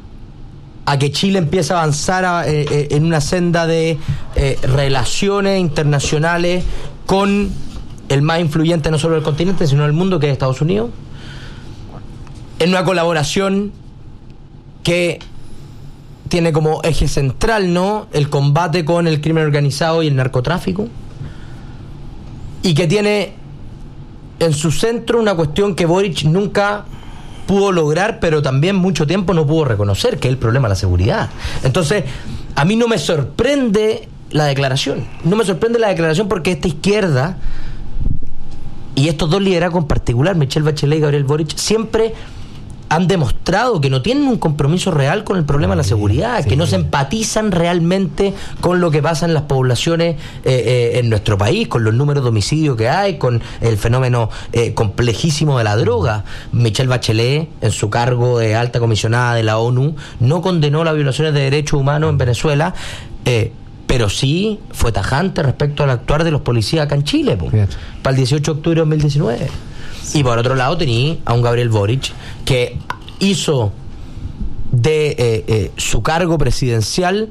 [SPEAKER 21] a que Chile empiece a avanzar a, eh, en una senda de eh, relaciones internacionales con el más influyente no solo del continente, sino del mundo, que es Estados Unidos, en una colaboración que tiene como eje central, ¿no?, el combate con el crimen organizado y el narcotráfico, y que tiene en su centro una cuestión que Boric nunca pudo lograr, pero también mucho tiempo no pudo reconocer, que es el problema de la seguridad. Entonces, a mí no me sorprende la declaración, no me sorprende la declaración porque esta izquierda y estos dos liderazgos en particular, Michelle Bachelet y Gabriel Boric, siempre han demostrado que no tienen un compromiso real con el problema de la seguridad, sí, que no se empatizan realmente con lo que pasa en las poblaciones eh, eh, en nuestro país, con los números de homicidios que hay, con el fenómeno eh, complejísimo de la droga. Michelle Bachelet, en su cargo de alta comisionada de la ONU, no condenó las violaciones de derechos humanos en Venezuela, eh, pero sí fue tajante respecto al actuar de los policías acá en Chile, po, para el dieciocho de octubre de dos mil diecinueve. Y por otro lado tenía a un Gabriel Boric que hizo de eh, eh, su cargo presidencial,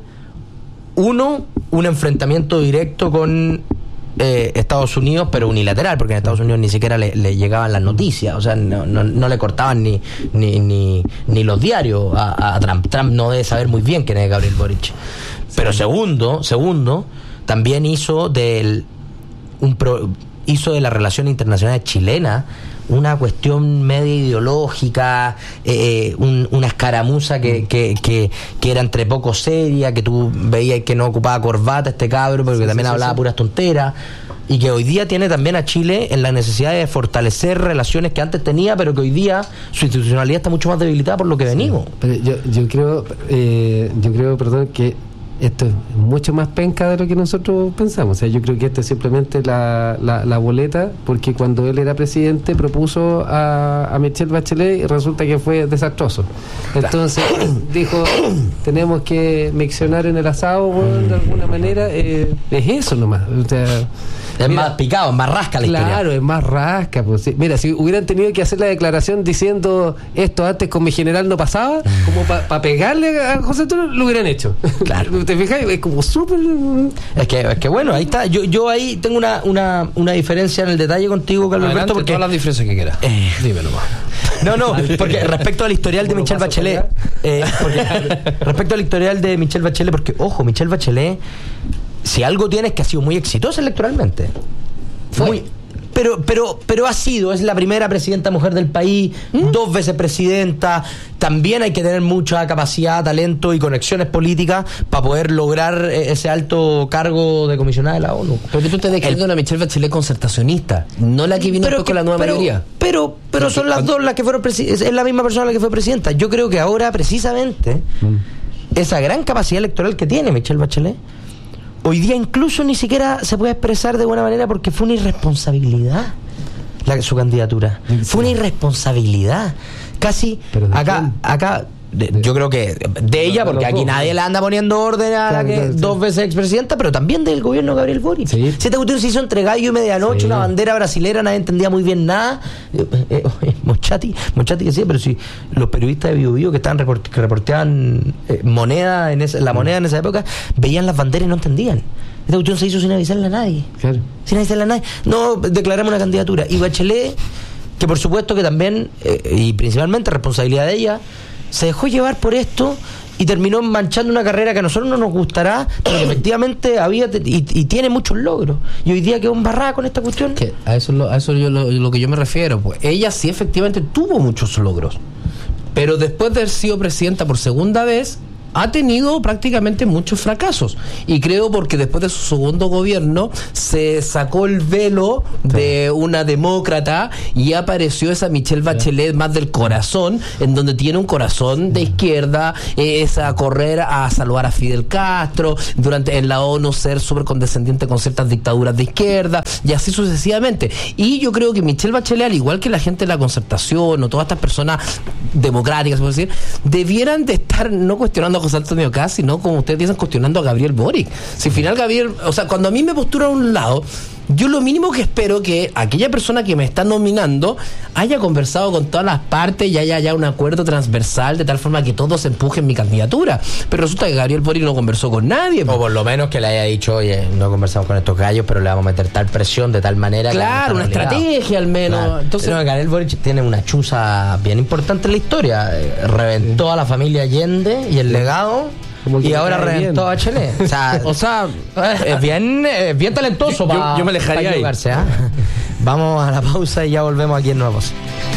[SPEAKER 21] uno, un enfrentamiento directo con eh, Estados Unidos, pero unilateral, porque en Estados Unidos ni siquiera le, le llegaban las noticias, o sea, no, no, no le cortaban ni, ni, ni, ni los diarios a, a Trump. Trump no debe saber muy bien quién es Gabriel Boric. Pero segundo, segundo, también hizo del un pro, hizo de la relación internacional chilena una cuestión media ideológica, eh, un, una escaramuza que, que, que, que era entre poco seria, que tú veías que no ocupaba corbata este cabro, pero que sí, también sí, hablaba sí. puras tonteras, y que hoy día tiene también a Chile en la necesidad de fortalecer relaciones que antes tenía, pero que hoy día su institucionalidad está mucho más debilitada por lo que venimos.
[SPEAKER 22] Sí, pero yo, yo creo, eh, yo creo, perdón, que esto es mucho más penca de lo que nosotros pensamos. O sea, yo creo que esto es simplemente la, la, la boleta, porque cuando él era presidente propuso a, a Michelle Bachelet y resulta que fue desastroso. Entonces dijo, tenemos que miccionar en el asado, bueno, de alguna manera. Eh, es eso nomás. O sea,
[SPEAKER 21] es mira, más picado, es más rasca la
[SPEAKER 22] claro,
[SPEAKER 21] historia.
[SPEAKER 22] Claro, es más rasca. Pues, sí. Mira, si hubieran tenido que hacer la declaración diciendo esto antes con mi general no pasaba, como para pa pegarle a José Antonio, lo hubieran hecho.
[SPEAKER 21] Claro.
[SPEAKER 22] ¿Te fijas? Es como súper...
[SPEAKER 21] Es que, es que bueno, ahí está. Yo, yo ahí tengo una, una, una diferencia en el detalle contigo, Carlos Alberto, porque
[SPEAKER 12] todas las diferencias que quieras.
[SPEAKER 21] Eh,
[SPEAKER 12] Dímelo más.
[SPEAKER 21] No, no, porque respecto al historial de Michelle Bachelet, eh, porque, respecto al historial de Michelle Bachelet, porque ojo, Michelle Bachelet, si algo tiene es que ha sido muy exitosa electoralmente. Fue. Muy, pero, pero, pero ha sido, es la primera presidenta mujer del país, ¿Mm? dos veces presidenta. También hay que tener mucha capacidad, talento y conexiones políticas para poder lograr ese alto cargo de comisionada de la ONU.
[SPEAKER 12] Pero que tú estás describiendo una Michelle Bachelet concertacionista, no la que vino después con la nueva
[SPEAKER 21] pero,
[SPEAKER 12] mayoría.
[SPEAKER 21] Pero, pero son las dos las que fueron presidentes, es la misma persona la que fue presidenta. Yo creo que ahora, precisamente, mm. esa gran capacidad electoral que tiene Michelle Bachelet, hoy día incluso ni siquiera se puede expresar de buena manera porque fue una irresponsabilidad la, su candidatura. Sí. Fue una irresponsabilidad. Casi acá, acá de, yo creo que de ella, porque aquí nadie le anda poniendo orden a la que dos veces expresidenta, pero también del gobierno de Gabriel Boric. Sí. Si esta cuestión se hizo entre gallo y medianoche, sí. Una bandera brasilera, nadie entendía muy bien nada. Eh, eh, Mochati, Mochati decía, pero si los periodistas de Bio Bio que estaban report, que reporteaban eh, moneda en esa, la moneda en esa época, veían las banderas y no entendían. Esta cuestión se hizo sin avisarle a nadie. Claro. Sin avisarle a nadie. No declaramos una candidatura. Y Bachelet, que por supuesto que también, eh, y principalmente responsabilidad de ella, se dejó llevar por esto y terminó manchando una carrera que a nosotros no nos gustará, pero que efectivamente había y, y tiene muchos logros. Y hoy día quedó embarrada con esta cuestión.
[SPEAKER 12] Que a eso, lo, a eso yo, lo, lo que yo me refiero. Pues ella sí efectivamente tuvo muchos logros, pero después de haber sido presidenta por segunda vez, ha tenido prácticamente muchos fracasos. Y creo porque después de su segundo gobierno se sacó el velo de una demócrata y apareció esa Michelle Bachelet más del corazón, en donde tiene un corazón de izquierda, es a correr a saludar a Fidel Castro, durante en la ONU ser súper condescendiente con ciertas dictaduras de izquierda, y así sucesivamente. Y yo creo que Michelle Bachelet, al igual que la gente de la Concertación o todas estas personas democráticas, por decir, debieran de estar no cuestionando a José Antonio Kast, sino como ustedes dicen, cuestionando a Gabriel Boric. Si al final Gabriel, o sea, cuando a mí me postura a un lado, yo lo mínimo que espero que aquella persona que me está nominando haya conversado con todas las partes y haya ya un acuerdo transversal de tal forma que todos empujen mi candidatura. Pero resulta que Gabriel Boric no conversó con nadie.
[SPEAKER 21] O por lo menos que le haya dicho, oye, no conversamos con estos gallos, pero le vamos a meter tal presión de tal manera.
[SPEAKER 12] Claro,
[SPEAKER 21] que
[SPEAKER 12] una estrategia al menos.
[SPEAKER 21] Claro.
[SPEAKER 12] Entonces,
[SPEAKER 21] pero Gabriel Boric tiene una chuza bien importante en la historia. Reventó sí. a la familia Allende y el legado. Y ahora reventó a Bachelet. O sea, o sea es bien, es bien talentoso para
[SPEAKER 12] yo, yo me alejaría
[SPEAKER 21] pa jugarse, ¿eh? Vamos a la pausa y ya volvemos aquí en Nuevos.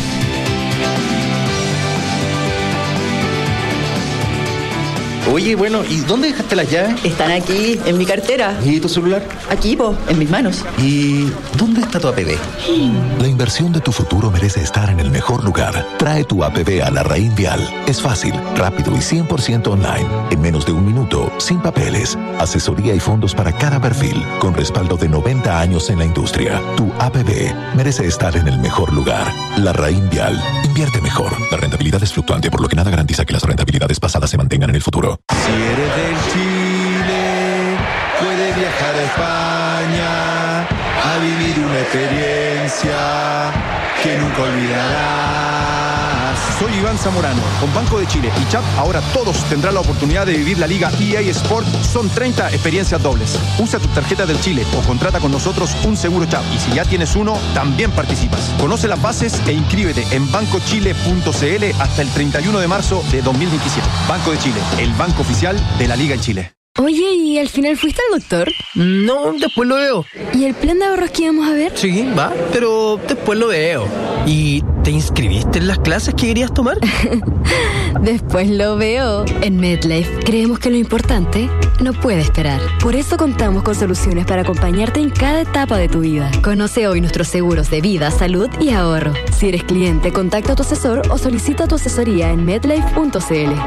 [SPEAKER 3] Oye, bueno, ¿y dónde dejaste las llaves?
[SPEAKER 5] Están aquí, en mi cartera.
[SPEAKER 3] ¿Y tu celular?
[SPEAKER 5] Aquí, po, en mis manos.
[SPEAKER 3] ¿Y dónde está tu A P B?
[SPEAKER 23] La inversión de tu futuro merece estar en el mejor lugar. Trae tu A P B a Larraín Vial. Es fácil, rápido y cien por ciento online. En menos de un minuto, sin papeles. Asesoría y fondos para cada perfil, con respaldo de noventa años en la industria. Tu A P B merece estar en el mejor lugar. Larraín Vial. Invierte mejor. La rentabilidad es fluctuante, por lo que nada garantiza que las rentabilidades pasadas se mantengan en el futuro.
[SPEAKER 13] Si eres del Chile, puedes viajar a España a vivir una experiencia que nunca olvidarás.
[SPEAKER 14] Soy Iván Zamorano. Con Banco de Chile y Chap, ahora todos tendrán la oportunidad de vivir la Liga E A Sport. Son treinta experiencias dobles. Usa tu tarjeta del Chile o contrata con nosotros un seguro Chap. Y si ya tienes uno, también participas. Conoce las bases e inscríbete en banco chile punto c l hasta el treinta y uno de marzo de dos mil veintisiete. Banco de Chile, el banco oficial de la Liga en Chile.
[SPEAKER 24] Oye, ¿y al final fuiste al doctor?
[SPEAKER 12] No, después lo veo.
[SPEAKER 24] ¿Y el plan de ahorros que íbamos a ver?
[SPEAKER 12] Sí, va, pero después lo veo. ¿Y te inscribiste en las clases que querías tomar?
[SPEAKER 24] Después lo veo. En MedLife creemos que lo importante no puede esperar. Por eso contamos con soluciones para acompañarte en cada etapa de tu vida. Conoce hoy nuestros seguros de vida, salud y ahorro. Si eres cliente, contacta a tu asesor o solicita tu asesoría en medlife punto c l.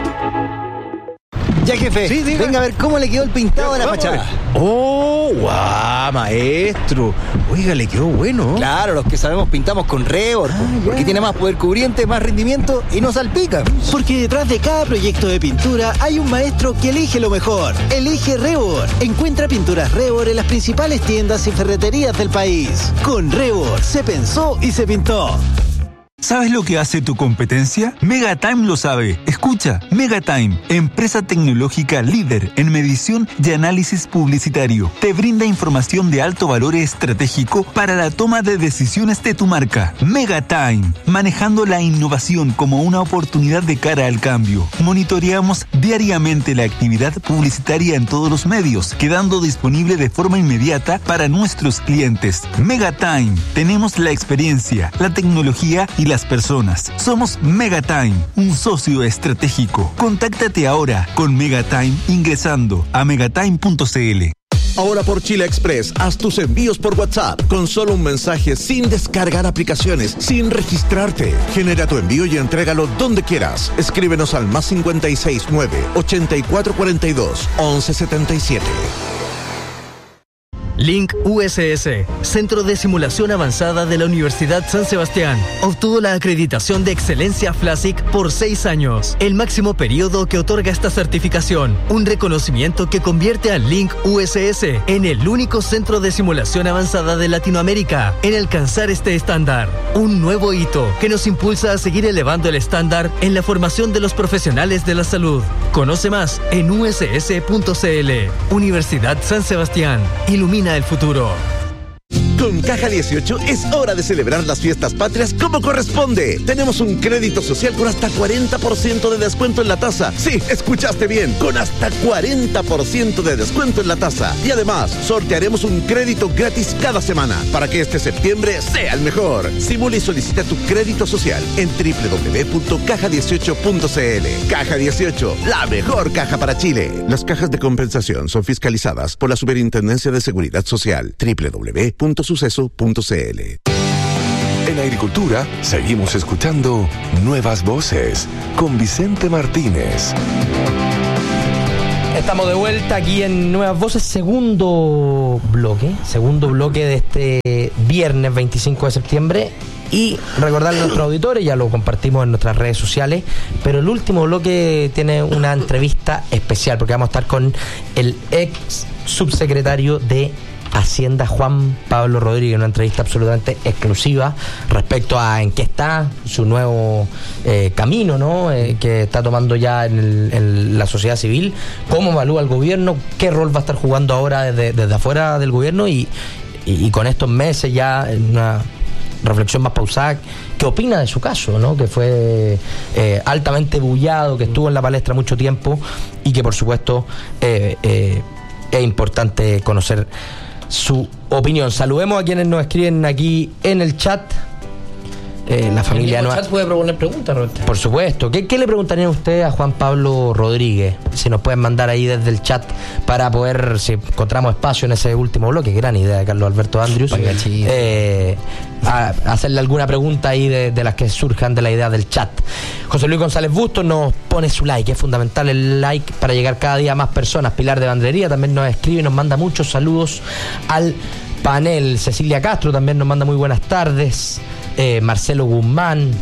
[SPEAKER 25] Ya, jefe, sí, venga a ver cómo le quedó el pintado de la fachada.
[SPEAKER 3] ¡Oh, guau, maestro! Oiga, le quedó bueno.
[SPEAKER 25] Claro, los que sabemos pintamos con Rebor, ah, porque tiene más poder cubriente, más rendimiento y no salpica.
[SPEAKER 26] Porque detrás de cada proyecto de pintura hay un maestro que elige lo mejor. Elige Rebor. Encuentra pinturas Rebor en las principales tiendas y ferreterías del país. Con Rebor se pensó y se pintó.
[SPEAKER 27] ¿Sabes lo que hace tu competencia? Megatime lo sabe. Escucha, Megatime, empresa tecnológica líder en medición y análisis publicitario. Te brinda información de alto valor estratégico para la toma de decisiones de tu marca. Megatime, manejando la innovación como una oportunidad de cara al cambio. Monitoreamos diariamente la actividad publicitaria en todos los medios, quedando disponible de forma inmediata para nuestros clientes. Megatime, tenemos la experiencia, la tecnología y las personas. Somos Megatime, un socio estratégico. Contáctate ahora con Megatime ingresando a megatime punto c l.
[SPEAKER 11] Ahora por Chile Express, haz tus envíos por WhatsApp con solo un mensaje, sin descargar aplicaciones, sin registrarte. Genera tu envío y entrégalo donde quieras. Escríbenos al más cincuenta y seis nueve, ochenta y cuatro cuarenta y dos, once setenta y siete.
[SPEAKER 1] Link U S S, Centro de Simulación Avanzada de la Universidad San Sebastián, obtuvo la acreditación de excelencia FLASIC por seis años, el máximo periodo que otorga esta certificación, un reconocimiento que convierte a Link U S S en el único centro de simulación avanzada de Latinoamérica en alcanzar este estándar, un nuevo hito que nos impulsa a seguir elevando el estándar en la formación de los profesionales de la salud. Conoce más en u s s punto c l. Universidad San Sebastián. Ilumina el futuro.
[SPEAKER 11] Con Caja dieciocho es hora de celebrar las fiestas patrias como corresponde. Tenemos un crédito social con hasta cuarenta por ciento de descuento en la tasa. Sí, escuchaste bien, con hasta cuarenta por ciento de descuento en la tasa. Y además, sortearemos un crédito gratis cada semana para que este septiembre sea el mejor. Simula y solicita tu crédito social en doble u doble u doble u punto caja dieciocho punto c l. Caja dieciocho, la mejor caja para Chile. Las cajas de compensación son fiscalizadas por la Superintendencia de Seguridad Social. doble u doble u doble u punto suceso punto c l.
[SPEAKER 9] En Agricultura seguimos escuchando Nuevas Voces con Vicente Martínez.
[SPEAKER 21] Estamos de vuelta aquí en Nuevas Voces, segundo bloque, segundo bloque de este viernes veinticinco de septiembre. Y recordarle a nuestros auditores, ya lo compartimos en nuestras redes sociales, pero el último bloque tiene una entrevista especial porque vamos a estar con el ex subsecretario de Hacienda, Juan Pablo Rodríguez, una entrevista absolutamente exclusiva respecto a en qué está su nuevo eh, camino, ¿no? Eh, que está tomando ya en, el, en la sociedad civil, cómo evalúa el gobierno, qué rol va a estar jugando ahora desde, desde afuera del gobierno y, y, y con estos meses ya en una reflexión más pausada, qué opina de su caso, ¿no? Que fue eh, altamente bullado, que estuvo en la palestra mucho tiempo y que por supuesto eh, eh, es importante conocer su opinión. Saludemos a quienes nos escriben aquí en el chat. Eh, la familia
[SPEAKER 12] en el
[SPEAKER 21] no
[SPEAKER 12] chat puede proponer preguntas, Roberto.
[SPEAKER 21] Por supuesto. ¿Qué, ¿Qué le preguntarían ustedes a Juan Pablo Rodríguez? Si nos pueden mandar ahí desde el chat para poder, si encontramos espacio en ese último bloque, gran idea de Carlos Alberto Andrius, eh, a, a hacerle alguna pregunta ahí de, de las que surjan de la idea del chat. José Luis González Bustos nos pone su like, es fundamental el like para llegar cada día a más personas. Pilar de Bandrería también nos escribe y nos manda muchos saludos al panel. Cecilia Castro también nos manda muy buenas tardes. Eh, Marcelo Guzmán,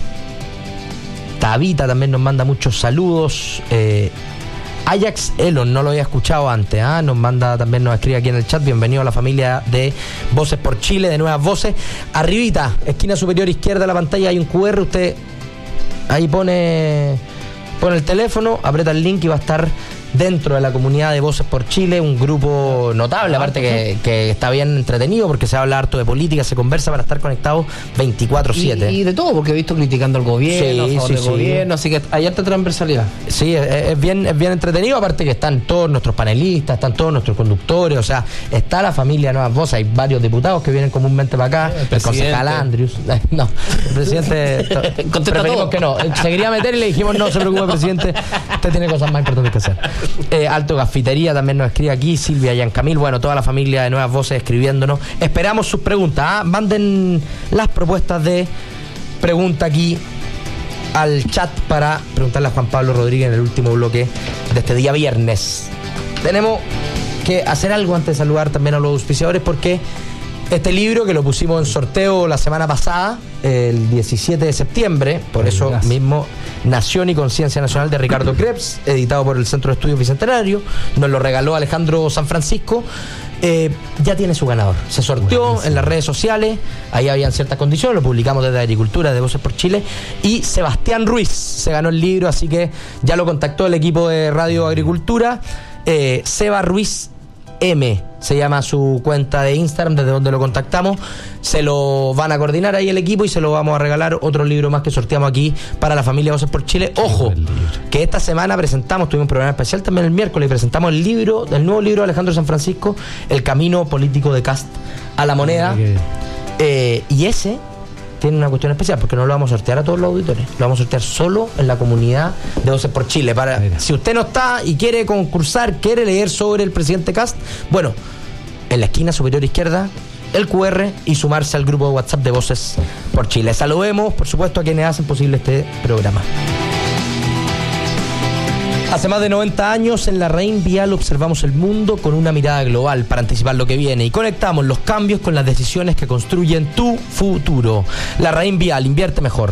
[SPEAKER 21] Tabita también nos manda muchos saludos. eh, Ajax Elon, no lo había escuchado antes, ¿eh? Nos manda, también nos escribe aquí en el chat. Bienvenido a la familia de Voces por Chile, de Nuevas Voces. Arribita, esquina superior izquierda de la pantalla hay un cu erre, usted ahí pone pone el teléfono, aprieta el link y va a estar dentro de la comunidad de Voces por Chile, un grupo notable, aparte que, que está bien entretenido porque se habla harto de política, se conversa para estar conectados veinticuatro siete.
[SPEAKER 12] Y, y de todo, porque he visto criticando al gobierno,
[SPEAKER 21] sí,
[SPEAKER 12] a favor
[SPEAKER 21] sí,
[SPEAKER 12] del
[SPEAKER 21] sí.
[SPEAKER 12] gobierno, así que hay harta transversalidad.
[SPEAKER 21] Sí, es, es bien es bien entretenido, aparte que están todos nuestros panelistas, están todos nuestros conductores, o sea, está la familia Nuevas Voces, hay varios diputados que vienen comúnmente para acá, el, el concejal Andrius, no, el presidente preferimos que no, se quería meter y le dijimos no se preocupe presidente, usted tiene cosas más importantes que hacer. Eh, Alto Gafitería también nos escribe aquí, Silvia Yancamil, bueno, toda la familia de Nuevas Voces escribiéndonos. Esperamos sus preguntas, ¿eh? Manden las propuestas de pregunta aquí al chat para preguntarle a Juan Pablo Rodríguez en el último bloque de este día viernes. Tenemos que hacer algo antes de saludar también a los auspiciadores porque este libro que lo pusimos en sorteo la semana pasada, el diecisiete de septiembre, por Ay, eso gracias. mismo, Nación y Conciencia Nacional de Ricardo Krebs, editado por el Centro de Estudios Bicentenario, nos lo regaló Alejandro San Francisco, eh, ya tiene su ganador. Se sorteó Buenísimo. en las redes sociales, ahí habían ciertas condiciones, lo publicamos desde Agricultura, de Voces por Chile, y Sebastián Ruiz se ganó el libro, así que ya lo contactó el equipo de Radio Agricultura, eh, Seba Ruiz M se llama su cuenta de Instagram, desde donde lo contactamos. Se lo van a coordinar ahí el equipo y se lo vamos a regalar, otro libro más que sorteamos aquí para la familia Voces por Chile. Ojo, que esta semana presentamos, tuvimos un programa especial también el miércoles y presentamos el libro, el nuevo libro de Alejandro San Francisco, El Camino Político de Kast a la Moneda. eh, y ese tiene una cuestión especial porque no lo vamos a sortear a todos los auditores, lo vamos a sortear solo en la comunidad de Voces por Chile. Para, si usted no está y quiere concursar, quiere leer sobre el presidente Kast, bueno, en la esquina superior izquierda el cu erre y sumarse al grupo de WhatsApp de Voces por Chile. Saludemos, por supuesto, a quienes hacen posible este programa. Hace más de noventa años en la Raín Vial observamos el mundo con una mirada global para anticipar lo que viene y conectamos los cambios con las decisiones que construyen tu futuro. La Raín Vial, invierte mejor.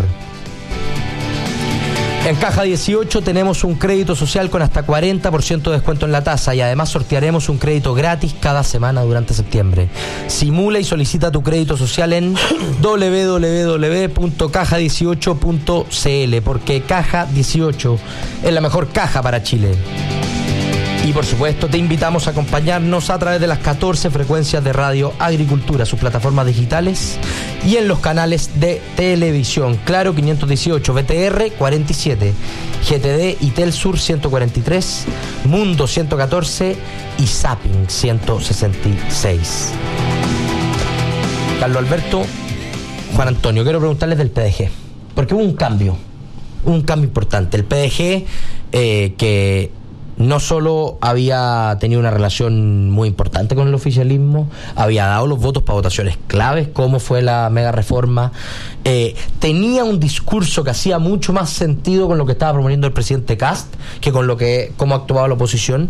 [SPEAKER 21] En Caja dieciocho tenemos un crédito social con hasta cuarenta por ciento de descuento en la tasa y además sortearemos un crédito gratis cada semana durante septiembre. Simula y solicita tu crédito social en doble u doble u doble u punto caja dieciocho punto c l porque Caja dieciocho es la mejor caja para Chile. Y por supuesto te invitamos a acompañarnos a través de las catorce frecuencias de Radio Agricultura, sus plataformas digitales y en los canales de televisión. Claro quinientos dieciocho, B T R cuarenta y siete, G T D y Telsur ciento cuarenta y tres, Mundo ciento catorce y Zapping ciento sesenta y seis. Carlos Alberto, Juan Antonio, quiero preguntarles del P D G, porque hubo un cambio, un cambio importante. El P D G eh, que no solo había tenido una relación muy importante con el oficialismo, había dado los votos para votaciones claves, como fue la mega reforma, eh, tenía un discurso que hacía mucho más sentido con lo que estaba proponiendo el presidente Kast que con lo que cómo actuaba la oposición.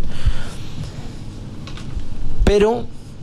[SPEAKER 21] Pero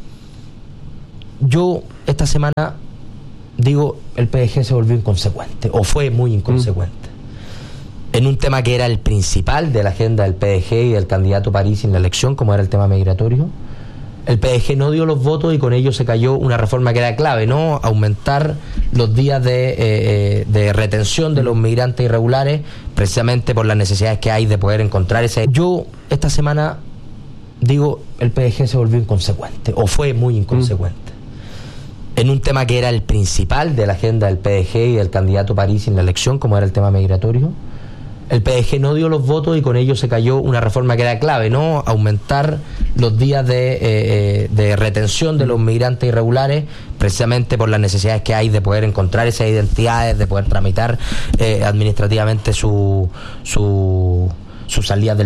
[SPEAKER 21] yo esta semana digo, el P D G se volvió inconsecuente, o fue muy inconsecuente. Mm. En un tema que era el principal de la agenda del P D G y del candidato París en la elección, como era el tema migratorio, el P D G no dio los votos y con ello se cayó una reforma que era clave, ¿no? Aumentar los días de, eh, de retención de los migrantes irregulares, precisamente por las necesidades que hay de poder encontrar ese. Yo esta semana digo, el P D G se volvió inconsecuente, o fue muy inconsecuente. Mm. En un tema que era el principal de la agenda del P D G y del candidato París en la elección, como era el tema migratorio, el P D G no dio los votos y con ello se cayó una reforma que era clave, ¿no? Aumentar los días de, eh, de retención de los migrantes irregulares, precisamente por las necesidades que hay de poder encontrar esas identidades, de poder tramitar eh, administrativamente su, su, su salida del